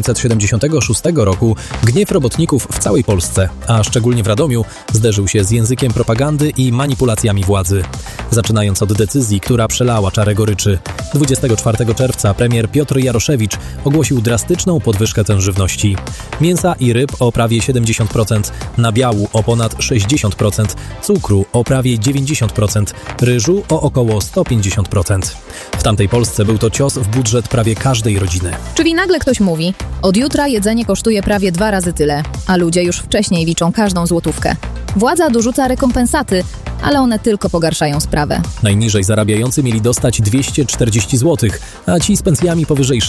1976 roku gniew robotników w całej Polsce, a szczególnie w Radomiu, zderzył się z językiem propagandy i manipulacjami władzy. Zaczynając od decyzji, która przelała czarę goryczy. 24 czerwca premier Piotr Jaroszewicz ogłosił drastyczną podwyżkę cen żywności. Mięsa i ryb o prawie 70%, nabiału o ponad 60%, cukru o prawie 90%, ryżu o około 150%. W tamtej Polsce był to cios w budżet prawie każdej rodziny. Czyli nagle ktoś mówi, od jutra jedzenie kosztuje prawie 2 razy tyle, a ludzie już wcześniej liczą każdą złotówkę. Władza dorzuca rekompensaty, ale one tylko pogarszają sprawę. Najniżej zarabiający mieli dostać 240 zł, a ci z pensjami powyżej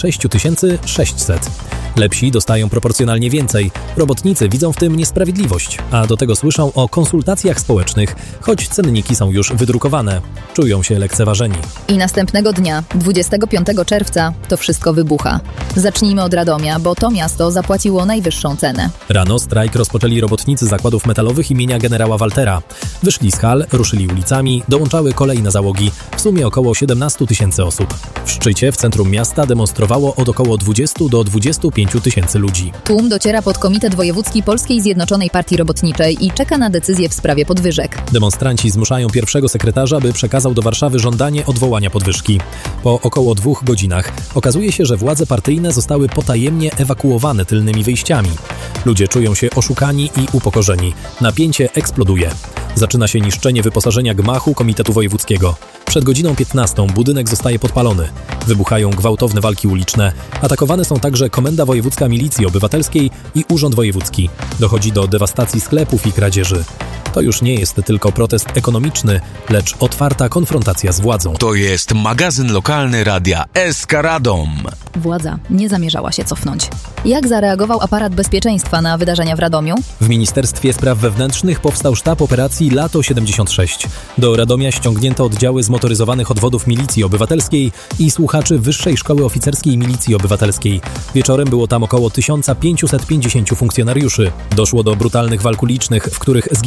6600. Lepsi dostają proporcjonalnie więcej. Robotnicy widzą w tym niesprawiedliwość, a do tego słyszą o konsultacjach społecznych, choć cenniki są już wydrukowane. Czują się lekceważeni. I następnego dnia, 25 czerwca, to wszystko wybucha. Zacznijmy od Radomia, bo to miasto zapłaciło najwyższą cenę. Rano strajk rozpoczęli robotnicy zakładów metalowych imienia generała Waltera. Wyszli z hal, ruszyli ulicami, dołączały kolejne załogi, w sumie około 17 000 osób. W szczycie w centrum miasta demonstrowało od około 20 do 25 000 ludzi. Tłum dociera pod Komitet Wojewódzki Polskiej Zjednoczonej Partii Robotniczej i czeka na decyzję w sprawie podwyżek. Demonstranci zmuszają pierwszego sekretarza, by przekazał do Warszawy żądanie odwołania podwyżki. Po około 2 godzinach okazuje się, że władze partyjne zostały potajemnie ewakuowane tylnymi wyjściami. Ludzie czują się oszukani i upokorzeni. Napięcie eksploduje. Zaczyna się niszczenie wyposażenia gmachu Komitetu Wojewódzkiego. Przed godziną 15 budynek zostaje podpalony. Wybuchają gwałtowne walki uliczne. Atakowane są także Komenda Wojewódzka Milicji Obywatelskiej i Urząd Wojewódzki. Dochodzi do dewastacji sklepów i kradzieży. To już nie jest tylko protest ekonomiczny, lecz otwarta konfrontacja z władzą. To jest magazyn lokalny radia SK Radom. Władza nie zamierzała się cofnąć. Jak zareagował aparat bezpieczeństwa na wydarzenia w Radomiu? W Ministerstwie Spraw Wewnętrznych powstał sztab operacji Lato 76. Do Radomia ściągnięto oddziały zmotoryzowanych odwodów Milicji Obywatelskiej i słuchaczy Wyższej Szkoły Oficerskiej Milicji Obywatelskiej. Wieczorem było tam około 1550 funkcjonariuszy. Doszło do brutalnych walk ulicznych, w których zginęli 2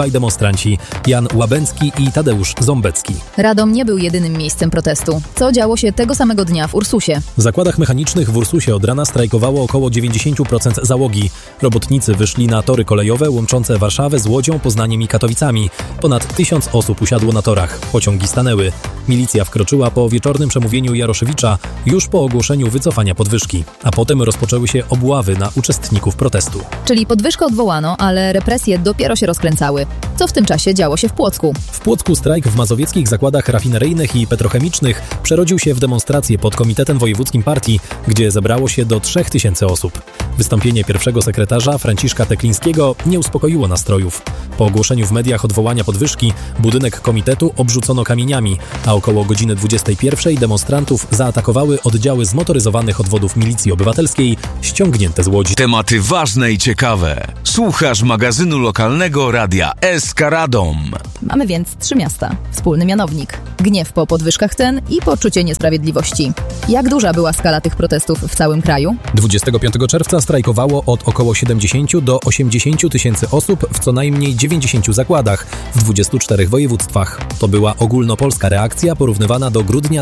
dwaj demonstranci, Jan Łabęcki i Tadeusz Ząbecki. Radom nie był jedynym miejscem protestu. Co działo się tego samego dnia w Ursusie? W zakładach mechanicznych w Ursusie od rana strajkowało około 90% załogi. Robotnicy wyszli na tory kolejowe łączące Warszawę z Łodzią, Poznaniem i Katowicami. Ponad 1000 osób usiadło na torach. Pociągi stanęły. Milicja wkroczyła po wieczornym przemówieniu Jaroszewicza już po ogłoszeniu wycofania podwyżki, a potem rozpoczęły się obławy na uczestników protestu. Czyli podwyżkę odwołano, ale represje dopiero się rozkręcały. Co w tym czasie działo się w Płocku? W Płocku strajk w mazowieckich zakładach rafineryjnych i petrochemicznych przerodził się w demonstrację pod Komitetem Wojewódzkim Partii, gdzie zebrało się do 3000 osób. Wystąpienie pierwszego sekretarza Franciszka Teklińskiego nie uspokoiło nastrojów. Po ogłoszeniu w mediach odwołania podwyżki budynek komitetu obrzucono kamieniami, a około godziny 21 demonstrantów zaatakowały oddziały zmotoryzowanych odwodów Milicji Obywatelskiej ściągnięte z Łodzi. Tematy ważne i ciekawe. Słuchasz magazynu lokalnego Radia SK Radom. Mamy więc 3 miasta. Wspólny mianownik. Gniew po podwyżkach cen i poczucie niesprawiedliwości. Jak duża była skala tych protestów w całym kraju? 25 czerwca strajkowało od około 70 do 80 tysięcy osób w co najmniej 90 zakładach w 24 województwach. To była ogólnopolska reakcja porównywana do grudnia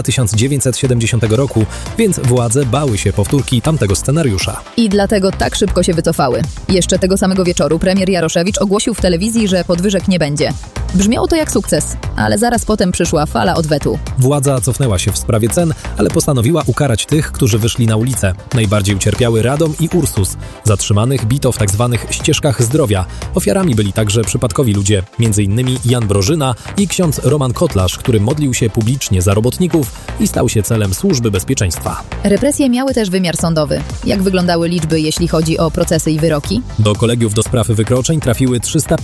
1970 roku, więc władze bały się powtórki tamtego scenariusza. I dlatego tak szybko się wycofały. Jeszcze tego samego wieczoru premier Jaroszewicz ogłosił w telewizji, że podwyżek nie będzie. Brzmiało to jak sukces, ale zaraz potem przyszła fala odwetu. Władza cofnęła się w sprawie cen, ale postanowiła ukarać tych, którzy wyszli na ulicę. Najbardziej ucierpiały Radom i Ursus. Zatrzymanych bito w tzw. ścieżkach zdrowia. Ofiarami byli także przypadkowi ludzie, m.in. Jan Brożyna i ksiądz Roman Kotlarz, który modlił się publicznie za robotników i stał się celem służby bezpieczeństwa. Represje miały też wymiar sądowy. Jak wyglądały liczby, jeśli chodzi o procesy i wyroki? Do kolegiów do spraw wykroczeń trafiły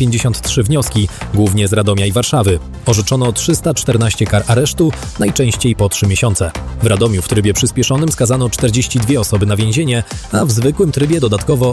353 wnioski, głównie z Radomia i Warszawy. Orzeczono 314 kar aresztu, najczęściej po 3 miesiące. W Radomiu w trybie przyspieszonym skazano 42 osoby na więzienie, a w zwykłym trybie dodatkowo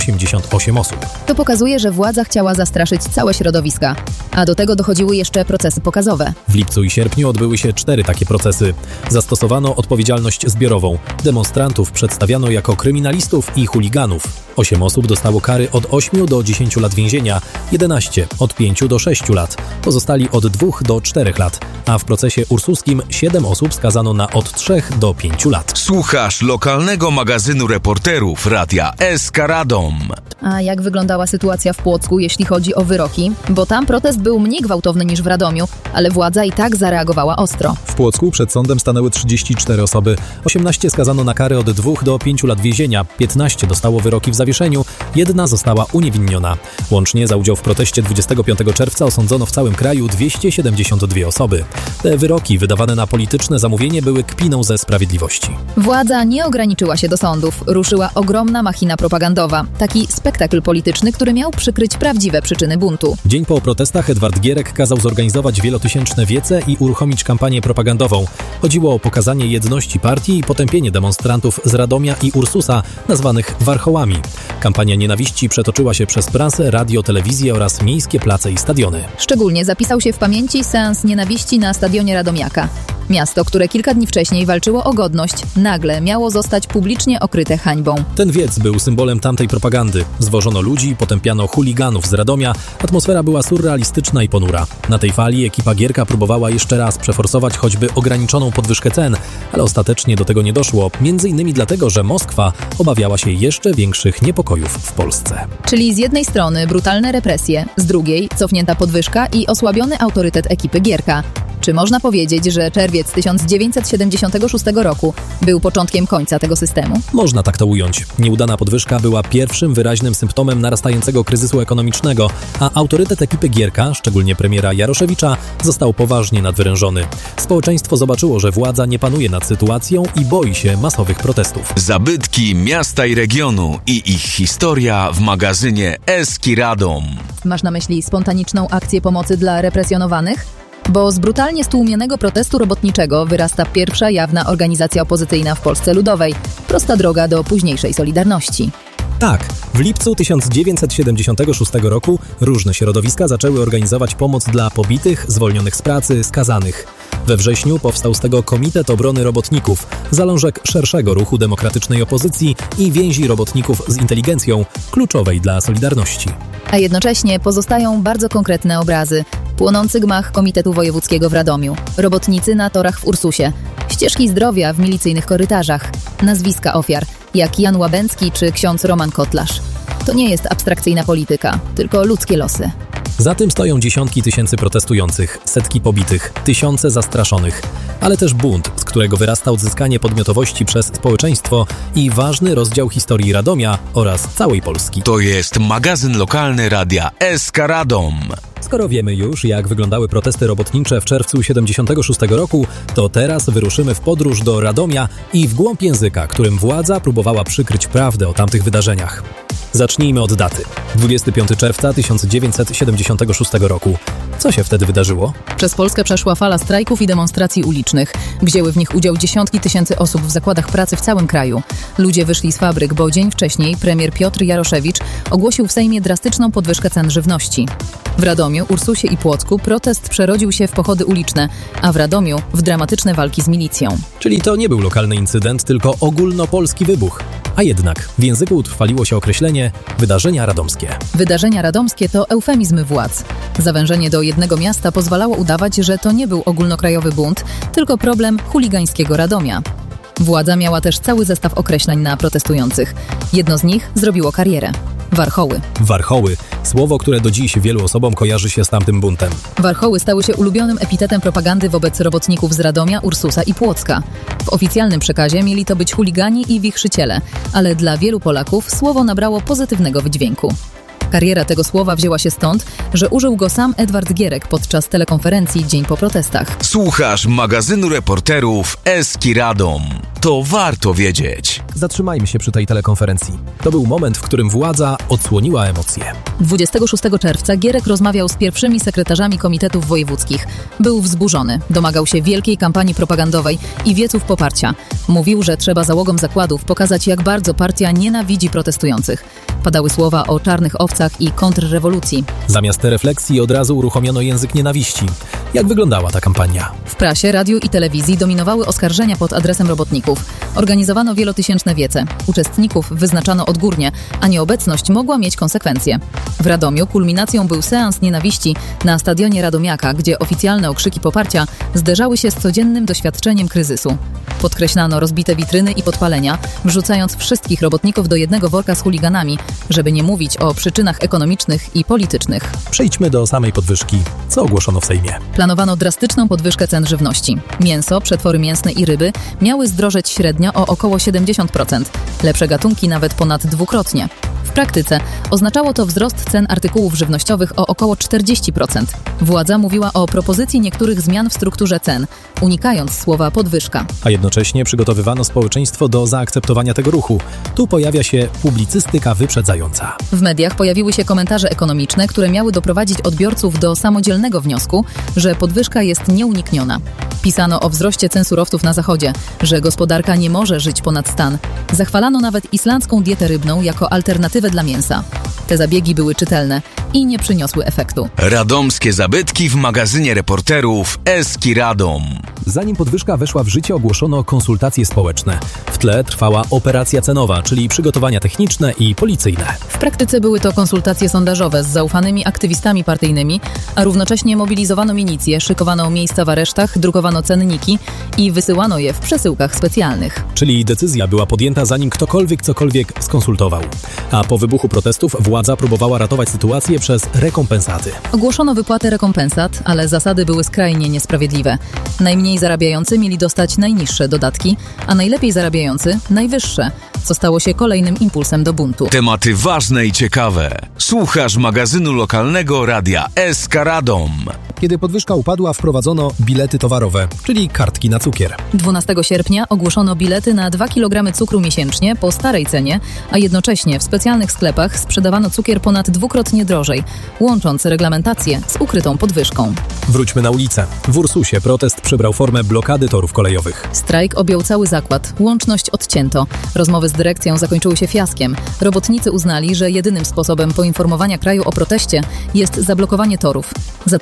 188 osób. To pokazuje, że władza chciała zastraszyć całe środowiska. A do tego dochodziły jeszcze procesy pokazowe. W lipcu i sierpniu odbyły się 4 takie procesy. Zastosowano odpowiedzialność zbiorową. Demonstrantów przedstawiano jako kryminalistów i chuliganów. 8 osób dostało kary od 8 do 10 lat więzienia, 11 od 5 do 6 lat, pozostali od 2 do 4 lat, a w procesie ursuskim 7 osób skazano na od 3 do 5 lat. Słuchasz lokalnego magazynu reporterów Radia SK Radom. A jak wyglądała sytuacja w Płocku, jeśli chodzi o wyroki? Bo tam protest był mniej gwałtowny niż w Radomiu, ale władza i tak zareagowała ostro. W Płocku przed sądem stanęły 34 osoby. 18 skazano na kary od 2 do 5 lat więzienia, 15 dostało wyroki w zawieszeniu, 1 została uniewinniona. Łącznie za udział w proteście 25 czerwca osądzono w całym kraju 272 osoby. Te wyroki wydawane na polityczne zamówienie były kpiną ze sprawiedliwości. Władza nie ograniczyła się do sądów. Ruszyła ogromna machina propagandowa. Taki spektakl polityczny, który miał przykryć prawdziwe przyczyny buntu. Dzień po protestach Edward Gierek kazał zorganizować wielotysięczne wiece i uruchomić kampanię propagandową. Chodziło o pokazanie jedności partii i potępienie demonstrantów z Radomia i Ursusa, nazwanych warchołami. Kampania nienawiści przetoczyła się przez prasę, radio, telewizję oraz miejskie place i stadiony. Szczególnie zapisał się w pamięci seans nienawiści na stadionie Radomiaka. Miasto, które kilka dni wcześniej walczyło o godność, nagle miało zostać publicznie okryte hańbą. Ten wiec był symbolem tamtej propagandy. Zwożono ludzi, potępiano chuliganów z Radomia, atmosfera była surrealistyczna i ponura. Na tej fali ekipa Gierka próbowała jeszcze raz przeforsować choćby ograniczoną podwyżkę cen, ale ostatecznie do tego nie doszło, m.in. dlatego, że Moskwa obawiała się jeszcze większych niepokojów w Polsce. Czyli z jednej strony brutalne represje, z drugiej cofnięta podwyżka i osłabiony autorytet ekipy Gierka. Czy można powiedzieć, że czerwiec 1976 roku był początkiem końca tego systemu? Można tak to ująć. Nieudana podwyżka była pierwszym wyraźnym symptomem narastającego kryzysu ekonomicznego, a autorytet ekipy Gierka, szczególnie premiera Jaroszewicza, został poważnie nadwyrężony. Społeczeństwo zobaczyło, że władza nie panuje nad sytuacją i boi się masowych protestów. Zabytki miasta i regionu i ich historia w magazynie SK Radom. Masz na myśli spontaniczną akcję pomocy dla represjonowanych? Bo z brutalnie stłumionego protestu robotniczego wyrasta pierwsza jawna organizacja opozycyjna w Polsce Ludowej. Prosta droga do późniejszej Solidarności. Tak, w lipcu 1976 roku różne środowiska zaczęły organizować pomoc dla pobitych, zwolnionych z pracy, skazanych. We wrześniu powstał z tego Komitet Obrony Robotników, zalążek szerszego ruchu demokratycznej opozycji i więzi robotników z inteligencją, kluczowej dla Solidarności. A jednocześnie pozostają bardzo konkretne obrazy. Płonący gmach Komitetu Wojewódzkiego w Radomiu, robotnicy na torach w Ursusie, ścieżki zdrowia w milicyjnych korytarzach, nazwiska ofiar, jak Jan Łabęcki czy ksiądz Roman Kotlarz. To nie jest abstrakcyjna polityka, tylko ludzkie losy. Za tym stoją dziesiątki tysięcy protestujących, setki pobitych, tysiące zastraszonych, ale też bunt, z którego wyrasta odzyskanie podmiotowości przez społeczeństwo i ważny rozdział historii Radomia oraz całej Polski. To jest magazyn lokalny Radia SK Radom. Skoro wiemy już, jak wyglądały protesty robotnicze w czerwcu 76 roku, to teraz wyruszymy w podróż do Radomia i w głąb języka, którym władza próbowała przykryć prawdę o tamtych wydarzeniach. Zacznijmy od daty. 25 czerwca 1976 roku. Co się wtedy wydarzyło? Przez Polskę przeszła fala strajków i demonstracji ulicznych. Wzięły w nich udział dziesiątki tysięcy osób w zakładach pracy w całym kraju. Ludzie wyszli z fabryk, bo dzień wcześniej premier Piotr Jaroszewicz ogłosił w Sejmie drastyczną podwyżkę cen żywności. W Radomiu, Ursusie i Płocku protest przerodził się w pochody uliczne, a w Radomiu w dramatyczne walki z milicją. Czyli to nie był lokalny incydent, tylko ogólnopolski wybuch. A jednak w języku utrwaliło się określenie wydarzenia radomskie. Wydarzenia radomskie to eufemizm władz. Zawężenie do jednego miasta pozwalało udawać, że to nie był ogólnokrajowy bunt, tylko problem chuligańskiego Radomia. Władza miała też cały zestaw określeń na protestujących. Jedno z nich zrobiło karierę. Warchoły. Warchoły. Słowo, które do dziś wielu osobom kojarzy się z tamtym buntem. Warchoły stały się ulubionym epitetem propagandy wobec robotników z Radomia, Ursusa i Płocka. W oficjalnym przekazie mieli to być chuligani i wichrzyciele, ale dla wielu Polaków słowo nabrało pozytywnego wydźwięku. Kariera tego słowa wzięła się stąd, że użył go sam Edward Gierek podczas telekonferencji dzień po protestach. Słuchasz magazynu reporterów SK Radom. To warto wiedzieć. Zatrzymajmy się przy tej telekonferencji. To był moment, w którym władza odsłoniła emocje. 26 czerwca Gierek rozmawiał z pierwszymi sekretarzami komitetów wojewódzkich. Był wzburzony, domagał się wielkiej kampanii propagandowej i wieców poparcia. Mówił, że trzeba załogom zakładów pokazać, jak bardzo partia nienawidzi protestujących. Padały słowa o czarnych owcach i kontrrewolucji. Zamiast refleksji od razu uruchomiono język nienawiści. Jak wyglądała ta kampania? W prasie, radiu i telewizji dominowały oskarżenia pod adresem robotników. Organizowano wielotysięczne wiece. Uczestników wyznaczano odgórnie, a nieobecność mogła mieć konsekwencje. W Radomiu kulminacją był seans nienawiści na stadionie Radomiaka, gdzie oficjalne okrzyki poparcia zderzały się z codziennym doświadczeniem kryzysu. Podkreślano rozbite witryny i podpalenia, wrzucając wszystkich robotników do jednego worka z chuliganami, żeby nie mówić o przyczynach ekonomicznych i politycznych. Przejdźmy do samej podwyżki. Co ogłoszono w Sejmie? Planowano drastyczną podwyżkę cen żywności. Mięso, przetwory mięsne i ryby miały zdrożeć średnio o około 70%. Lepsze gatunki nawet ponad dwukrotnie. W praktyce oznaczało to wzrost cen artykułów żywnościowych o około 40%. Władza mówiła o propozycji niektórych zmian w strukturze cen, unikając słowa podwyżka. A jednocześnie przygotowywano społeczeństwo do zaakceptowania tego ruchu. Tu pojawia się publicystyka wyprzedzająca. W mediach pojawiły się komentarze ekonomiczne, które miały doprowadzić odbiorców do samodzielnego wniosku, że podwyżka jest nieunikniona. Pisano o wzroście cen surowców na zachodzie, że gospodarka nie może żyć ponad stan. Zachwalano nawet islandzką dietę rybną jako alternatywę dla mięsa. Te zabiegi były czytelne i nie przyniosły efektu. Radomskie zabytki w magazynie reporterów SK Radom. Zanim podwyżka weszła w życie, ogłoszono konsultacje społeczne. W tle trwała operacja cenowa, czyli przygotowania techniczne i policyjne. W praktyce były to konsultacje sondażowe z zaufanymi aktywistami partyjnymi, a równocześnie mobilizowano milicję, szykowano miejsca w aresztach, drukowano cenniki i wysyłano je w przesyłkach specjalnych. Czyli decyzja była podjęta, zanim ktokolwiek cokolwiek skonsultował. A po wybuchu protestów władza próbowała ratować sytuację przez rekompensaty. Ogłoszono wypłatę rekompensat, ale zasady były skrajnie niesprawiedliwe. Najmniej zarabiający mieli dostać najniższe dodatki, a najlepiej zarabiający najwyższe, co stało się kolejnym impulsem do buntu. Tematy ważne i ciekawe. Słuchasz magazynu lokalnego Radia SK Radom. Kiedy podwyżka upadła, wprowadzono bilety towarowe, czyli kartki na cukier. 12 sierpnia ogłoszono bilety na 2 kg cukru miesięcznie po starej cenie, a jednocześnie w specjalnych sklepach sprzedawano cukier ponad dwukrotnie drożej, łącząc reglamentację z ukrytą podwyżką. Wróćmy na ulicę. W Ursusie protest przybrał formę blokady torów kolejowych. Strajk objął cały zakład, łączność odcięto. Rozmowy z dyrekcją zakończyły się fiaskiem. Robotnicy uznali, że jedynym sposobem poinformowania kraju o proteście jest zablokowanie torów. Zatrzymali ruch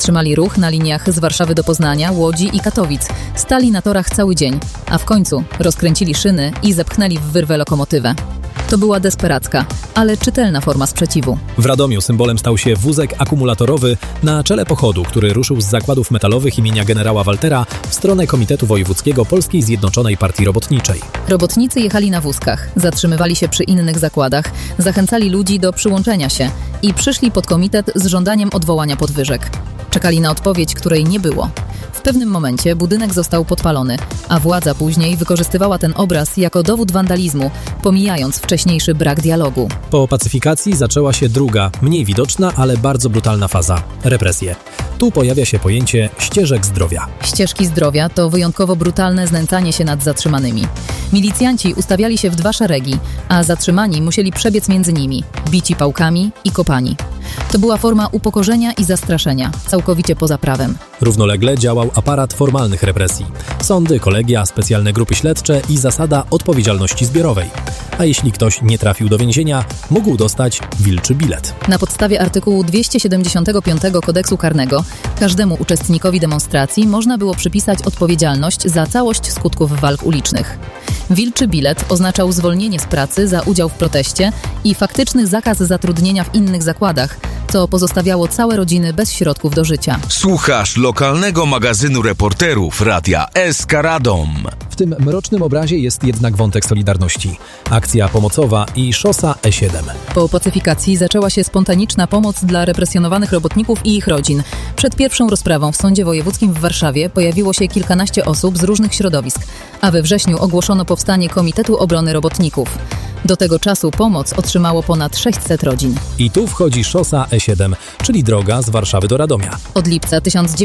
ruch na liniach z Warszawy do Poznania, Łodzi i Katowic. Stali na torach cały dzień, a w końcu rozkręcili szyny i zepchnęli w wyrwę lokomotywę. To była desperacka, ale czytelna forma sprzeciwu. W Radomiu symbolem stał się wózek akumulatorowy na czele pochodu, który ruszył z zakładów metalowych imienia generała Waltera w stronę Komitetu Wojewódzkiego Polskiej Zjednoczonej Partii Robotniczej. Robotnicy jechali na wózkach, zatrzymywali się przy innych zakładach, zachęcali ludzi do przyłączenia się i przyszli pod komitet z żądaniem odwołania podwyżek. Czekali na odpowiedź, której nie było. W pewnym momencie budynek został podpalony, a władza później wykorzystywała ten obraz jako dowód wandalizmu, pomijając wcześniejszy brak dialogu. Po pacyfikacji zaczęła się druga, mniej widoczna, ale bardzo brutalna faza – represje. Tu pojawia się pojęcie ścieżek zdrowia. Ścieżki zdrowia to wyjątkowo brutalne znęcanie się nad zatrzymanymi. Milicjanci ustawiali się w 2 szeregi, a zatrzymani musieli przebiec między nimi, bici pałkami i kopani. To była forma upokorzenia i zastraszenia, całkowicie poza prawem. Równolegle działał aparat formalnych represji. Sądy, kolegia, specjalne grupy śledcze i zasada odpowiedzialności zbiorowej. A jeśli ktoś nie trafił do więzienia, mógł dostać wilczy bilet. Na podstawie artykułu 275 Kodeksu Karnego każdemu uczestnikowi demonstracji można było przypisać odpowiedzialność za całość skutków walk ulicznych. Wilczy bilet oznaczał zwolnienie z pracy za udział w proteście i faktyczny zakaz zatrudnienia w innych zakładach, co pozostawiało całe rodziny bez środków do życia. Słuchasz lokalnego magazynu reporterów Radia SK Radom. W tym mrocznym obrazie jest jednak wątek Solidarności, akcja pomocowa i szosa E7. Po pacyfikacji zaczęła się spontaniczna pomoc dla represjonowanych robotników i ich rodzin. Przed pierwszą rozprawą w Sądzie Wojewódzkim w Warszawie pojawiło się kilkanaście osób z różnych środowisk, a we wrześniu ogłoszono powstanie Komitetu Obrony Robotników. Do tego czasu pomoc otrzymało ponad 600 rodzin. I tu wchodzi szosa E7, czyli droga z Warszawy do Radomia. Od lipca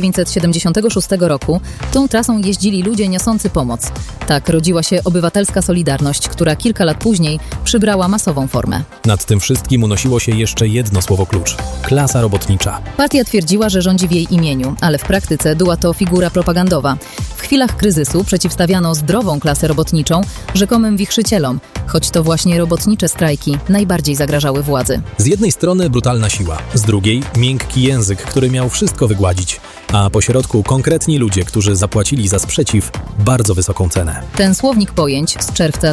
1976 roku tą trasą jeździli ludzie niosący pomoc. Tak rodziła się obywatelska Solidarność, która kilka lat później przybrała masową formę. Nad tym wszystkim unosiło się jeszcze jedno słowo klucz – klasa robotnicza. Partia twierdziła, że rządzi w jej imieniu, ale w praktyce była to figura propagandowa. W chwilach kryzysu przeciwstawiano zdrową klasę robotniczą rzekomym wichrzycielom, choć to właśnie robotnicze strajki najbardziej zagrażały władzy. Z jednej strony brutalna siła, z drugiej miękki język, który miał wszystko wygładzić, a pośrodku konkretni ludzie, którzy zapłacili za sprzeciw bardzo wysoką cenę. Ten słownik pojęć z czerwca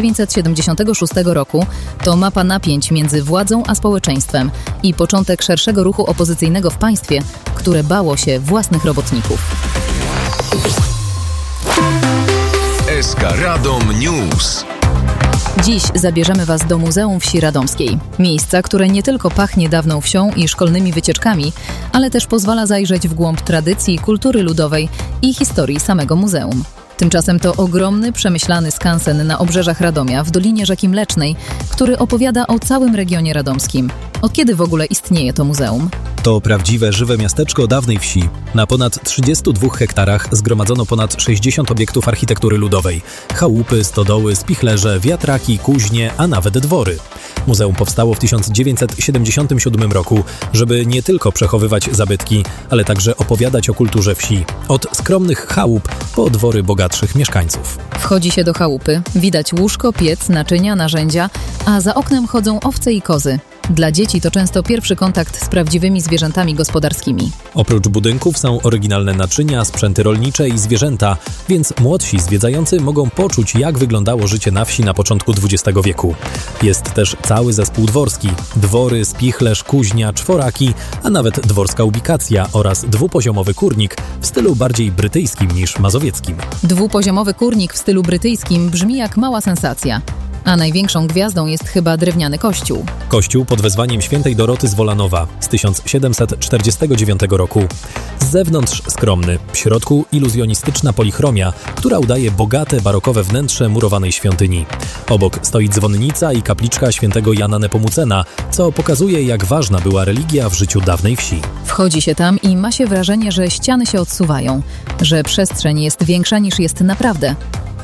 1976 roku to mapa napięć między władzą a społeczeństwem i początek szerszego ruchu opozycyjnego w państwie, które bało się własnych robotników. SK Radom News. Dziś zabierzemy Was do Muzeum Wsi Radomskiej. Miejsca, które nie tylko pachnie dawną wsią i szkolnymi wycieczkami, ale też pozwala zajrzeć w głąb tradycji, kultury ludowej i historii samego muzeum. Tymczasem to ogromny, przemyślany skansen na obrzeżach Radomia w Dolinie Rzeki Mlecznej, który opowiada o całym regionie radomskim. Od kiedy w ogóle istnieje to muzeum? To prawdziwe, żywe miasteczko dawnej wsi. Na ponad 32 hektarach zgromadzono ponad 60 obiektów architektury ludowej. Chałupy, stodoły, spichlerze, wiatraki, kuźnie, a nawet dwory. Muzeum powstało w 1977 roku, żeby nie tylko przechowywać zabytki, ale także opowiadać o kulturze wsi. Od skromnych chałup po dwory bogatszych mieszkańców. Wchodzi się do chałupy, widać łóżko, piec, naczynia, narzędzia, a za oknem chodzą owce i kozy. Dla dzieci to często pierwszy kontakt z prawdziwymi zwierzętami gospodarskimi. Oprócz budynków są oryginalne naczynia, sprzęty rolnicze i zwierzęta, więc młodsi zwiedzający mogą poczuć, jak wyglądało życie na wsi na początku XX wieku. Jest też cały zespół dworski, dwory, spichlerz, kuźnia, czworaki, a nawet dworska ubikacja oraz dwupoziomowy kurnik w stylu bardziej brytyjskim niż mazowieckim. Dwupoziomowy kurnik w stylu brytyjskim brzmi jak mała sensacja. A największą gwiazdą jest chyba drewniany kościół. Kościół pod wezwaniem świętej Doroty z Wolanowa z 1749 roku. Z zewnątrz skromny, w środku iluzjonistyczna polichromia, która udaje bogate, barokowe wnętrze murowanej świątyni. Obok stoi dzwonnica i kapliczka świętego Jana Nepomucena, co pokazuje, jak ważna była religia w życiu dawnej wsi. Wchodzi się tam i ma się wrażenie, że ściany się odsuwają, że przestrzeń jest większa niż jest naprawdę.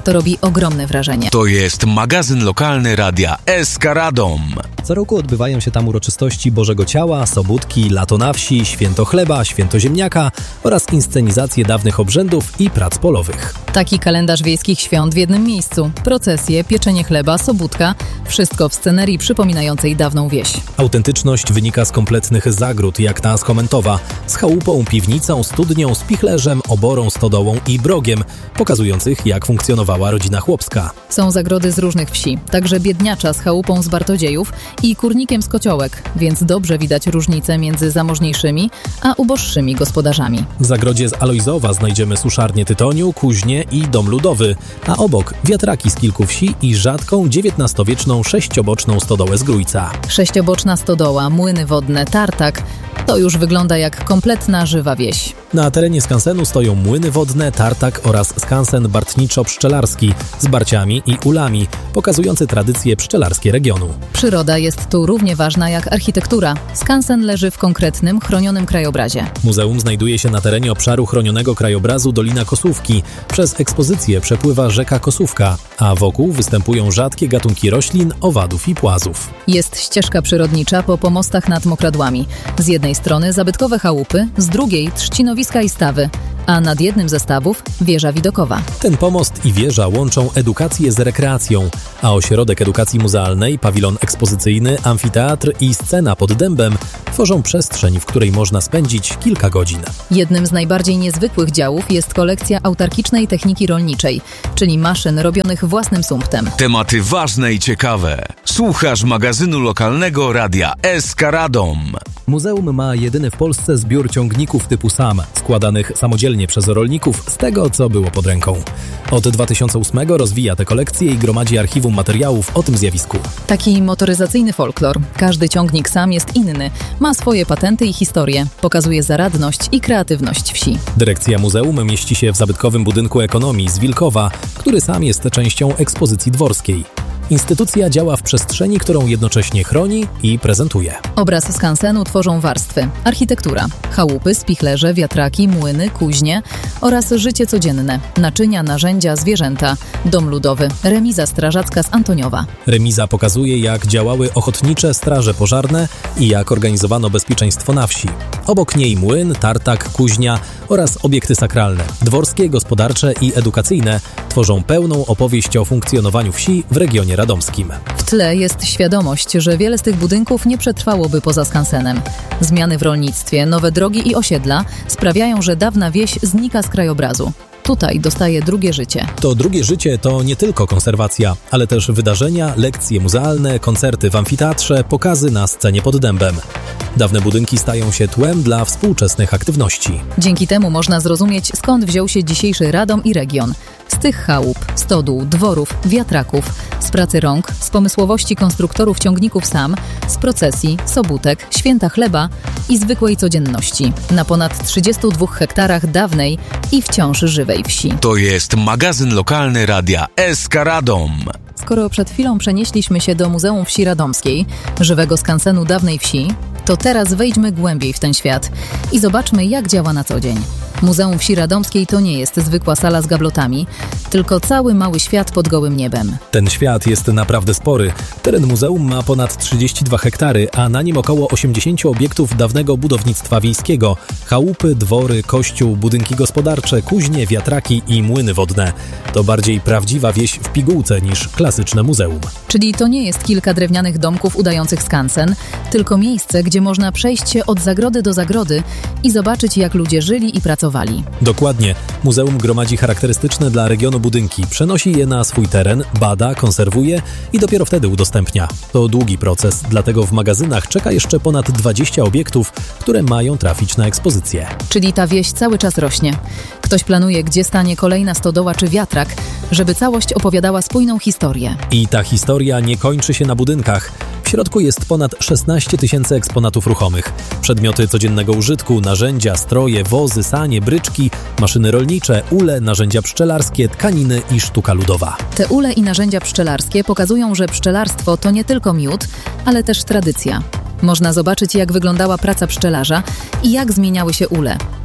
To robi ogromne wrażenie. To jest magazyn lokalny radia SK Radom. Co roku odbywają się tam uroczystości Bożego Ciała, Sobótki, Lato na wsi, Święto Chleba, Święto Ziemniaka oraz inscenizacje dawnych obrzędów i prac polowych. Taki kalendarz wiejskich świąt w jednym miejscu. Procesje, pieczenie chleba, sobótka. Wszystko w scenerii przypominającej dawną wieś. Autentyczność wynika z kompletnych zagród, jak ta z Komentowa, z chałupą, piwnicą, studnią, spichlerzem, oborą, stodołą i brogiem, pokazujących, jak funkcjonowała rodzina chłopska. Są zagrody z różnych wsi, także Biedniacza z chałupą z Bartodziejów i Kurnikiem z Kociołek, więc dobrze widać różnice między zamożniejszymi a uboższymi gospodarzami. W zagrodzie z Alojzowa znajdziemy suszarnię tytoniu, kuźnię i dom ludowy, a obok wiatraki z kilku wsi i rzadką XIX-wieczną sześcioboczną stodołę z Grójca. Sześcioboczna stodoła, młyny wodne, tartak. To już wygląda jak kompletna żywa wieś. Na terenie skansenu stoją młyny wodne, tartak oraz skansen bartniczo-pszczelarski z barciami i ulami, pokazujący tradycje pszczelarskie regionu. Przyroda jest tu równie ważna jak architektura. Skansen leży w konkretnym, chronionym krajobrazie. Muzeum znajduje się na terenie obszaru chronionego krajobrazu Dolina Kosówki. Przez ekspozycję przepływa rzeka Kosówka, a wokół występują rzadkie gatunki roślin, owadów i płazów. Jest ścieżka przyrodnicza po pomostach nad mokradłami. Z jednej strony zabytkowe chałupy, z drugiej trzcinowiska i stawy, a nad jednym ze stawów wieża widokowa. Ten pomost i wieża łączą edukację z rekreacją, a ośrodek edukacji muzealnej, pawilon ekspozycyjny, amfiteatr i scena pod dębem tworzą przestrzeń, w której można spędzić kilka godzin. Jednym z najbardziej niezwykłych działów jest kolekcja autarkicznej techniki rolniczej, czyli maszyn robionych własnym sumptem. Tematy ważne i ciekawe. Słuchasz magazynu lokalnego radia SK Radom. Muzeum ma jedyny w Polsce zbiór ciągników typu SAM, składanych samodzielnie przez rolników z tego, co było pod ręką. Od 2008 rozwija tę kolekcję i gromadzi archiwum materiałów o tym zjawisku. Taki motoryzacyjny folklor. Każdy ciągnik SAM jest inny, ma swoje patenty i historię, pokazuje zaradność i kreatywność wsi. Dyrekcja muzeum mieści się w zabytkowym budynku ekonomii z Wilkowa, który sam jest częścią ekspozycji dworskiej. Instytucja działa w przestrzeni, którą jednocześnie chroni i prezentuje. Obraz skansenu tworzą warstwy: architektura, chałupy, spichlerze, wiatraki, młyny, kuźnie oraz życie codzienne, naczynia, narzędzia, zwierzęta, dom ludowy, remiza strażacka z Antoniowa. Remiza pokazuje, jak działały ochotnicze straże pożarne i jak organizowano bezpieczeństwo na wsi. Obok niej młyn, tartak, kuźnia oraz obiekty sakralne, dworskie, gospodarcze i edukacyjne tworzą pełną opowieść o funkcjonowaniu wsi w regionie radomskim. W tle jest świadomość, że wiele z tych budynków nie przetrwałoby poza skansenem. Zmiany w rolnictwie, nowe drogi i osiedla sprawiają, że dawna wieś znika z krajobrazu. Tutaj dostaje drugie życie. To drugie życie to nie tylko konserwacja, ale też wydarzenia, lekcje muzealne, koncerty w amfiteatrze, pokazy na scenie pod dębem. Dawne budynki stają się tłem dla współczesnych aktywności. Dzięki temu można zrozumieć, skąd wziął się dzisiejszy Radom i region. Z tych chałup, stodół, dworów, wiatraków, z pracy rąk, z pomysłowości konstruktorów ciągników SAM, z procesji, sobótek, święta chleba i zwykłej codzienności. Na ponad 32 hektarach dawnej i wciąż żywej wsi. To jest magazyn lokalny radia SK Radom. Skoro przed chwilą przenieśliśmy się do Muzeum Wsi Radomskiej, żywego skansenu dawnej wsi, to teraz wejdźmy głębiej w ten świat i zobaczmy, jak działa na co dzień. Muzeum Wsi Radomskiej to nie jest zwykła sala z gablotami, tylko cały mały świat pod gołym niebem. Ten świat jest naprawdę spory. Teren muzeum ma ponad 32 hektary, a na nim około 80 obiektów dawnego budownictwa wiejskiego. Chałupy, dwory, kościół, budynki gospodarcze, kuźnie, wiatraki i młyny wodne. To bardziej prawdziwa wieś w pigułce niż klasyczne muzeum. Czyli to nie jest kilka drewnianych domków udających skansen, tylko miejsce, gdzie można przejść się od zagrody do zagrody i zobaczyć, jak ludzie żyli i pracowali. Dokładnie. Muzeum gromadzi charakterystyczne dla regionu budynki, przenosi je na swój teren, bada, konserwuje i dopiero wtedy udostępnia. To długi proces, dlatego w magazynach czeka jeszcze ponad 20 obiektów, które mają trafić na ekspozycję. Czyli ta wieś cały czas rośnie. Ktoś planuje, gdzie stanie kolejna stodoła czy wiatrak, żeby całość opowiadała spójną historię. I ta historia nie kończy się na budynkach. W środku jest ponad 16 000 eksponatów ruchomych. Przedmioty codziennego użytku, narzędzia, stroje, wozy, sanie, bryczki, maszyny rolnicze, ule, narzędzia pszczelarskie, tkaniny i sztuka ludowa. Te ule i narzędzia pszczelarskie pokazują, że pszczelarstwo to nie tylko miód, ale też tradycja. Można zobaczyć, jak wyglądała praca pszczelarza i jak zmieniały się ule.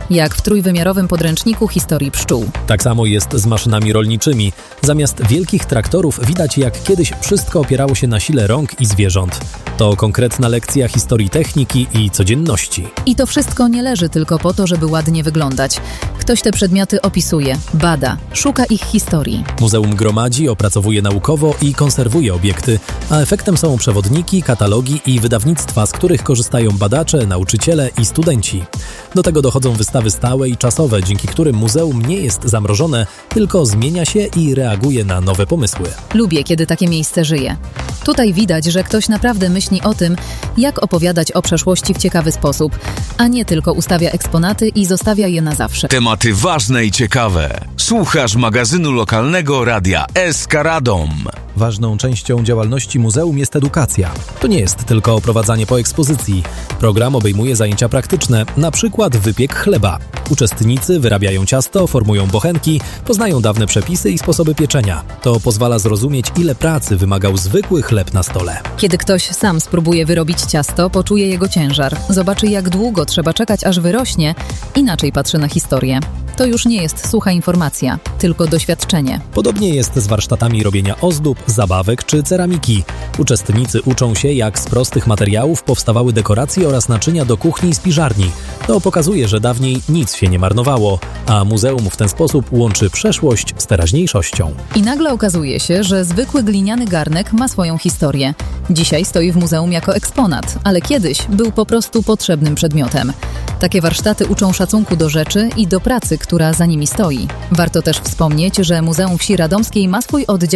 jak w trójwymiarowym podręczniku historii pszczół. Tak samo jest z maszynami rolniczymi. Zamiast wielkich traktorów widać, jak kiedyś wszystko opierało się na sile rąk i zwierząt. To konkretna lekcja historii techniki i codzienności. I to wszystko nie leży tylko po to, żeby ładnie wyglądać. Ktoś te przedmioty opisuje, bada, szuka ich historii. Muzeum gromadzi, opracowuje naukowo i konserwuje obiekty, a efektem są przewodniki, katalogi i wydawnictwa, z których korzystają badacze, nauczyciele i studenci. Do tego dochodzą wystawy stałe i czasowe, dzięki którym muzeum nie jest zamrożone, tylko zmienia się i reaguje na nowe pomysły. Lubię, kiedy takie miejsce żyje. Tutaj widać, że ktoś naprawdę myśli o tym, jak opowiadać o przeszłości w ciekawy sposób, a nie tylko ustawia eksponaty i zostawia je na zawsze. Tematy ważne i ciekawe. Słuchasz magazynu lokalnego Radia SK Radom. Ważną częścią działalności muzeum jest edukacja. To nie jest tylko oprowadzanie po ekspozycji. Program obejmuje zajęcia praktyczne, na przykład wypiek chleba. Uczestnicy wyrabiają ciasto, formują bochenki, poznają dawne przepisy i sposoby pieczenia. To pozwala zrozumieć, ile pracy wymagał zwykły chleb na stole. Kiedy ktoś sam spróbuje wyrobić ciasto, poczuje jego ciężar. Zobaczy, jak długo trzeba czekać, aż wyrośnie, inaczej patrzy na historię. To już nie jest sucha informacja, tylko doświadczenie. Podobnie jest z warsztatami robienia ozdób, zabawek czy ceramiki. Uczestnicy uczą się, jak z prostych materiałów powstawały dekoracje oraz naczynia do kuchni i spiżarni. To pokazuje, że dawniej nic się nie marnowało, a muzeum w ten sposób łączy przeszłość z teraźniejszością. I nagle okazuje się, że zwykły gliniany garnek ma swoją historię. Dzisiaj stoi w muzeum jako eksponat, ale kiedyś był po prostu potrzebnym przedmiotem. Takie warsztaty uczą szacunku do rzeczy i do pracy, która za nimi stoi. Warto też wspomnieć, że Muzeum Wsi Radomskiej ma swój oddział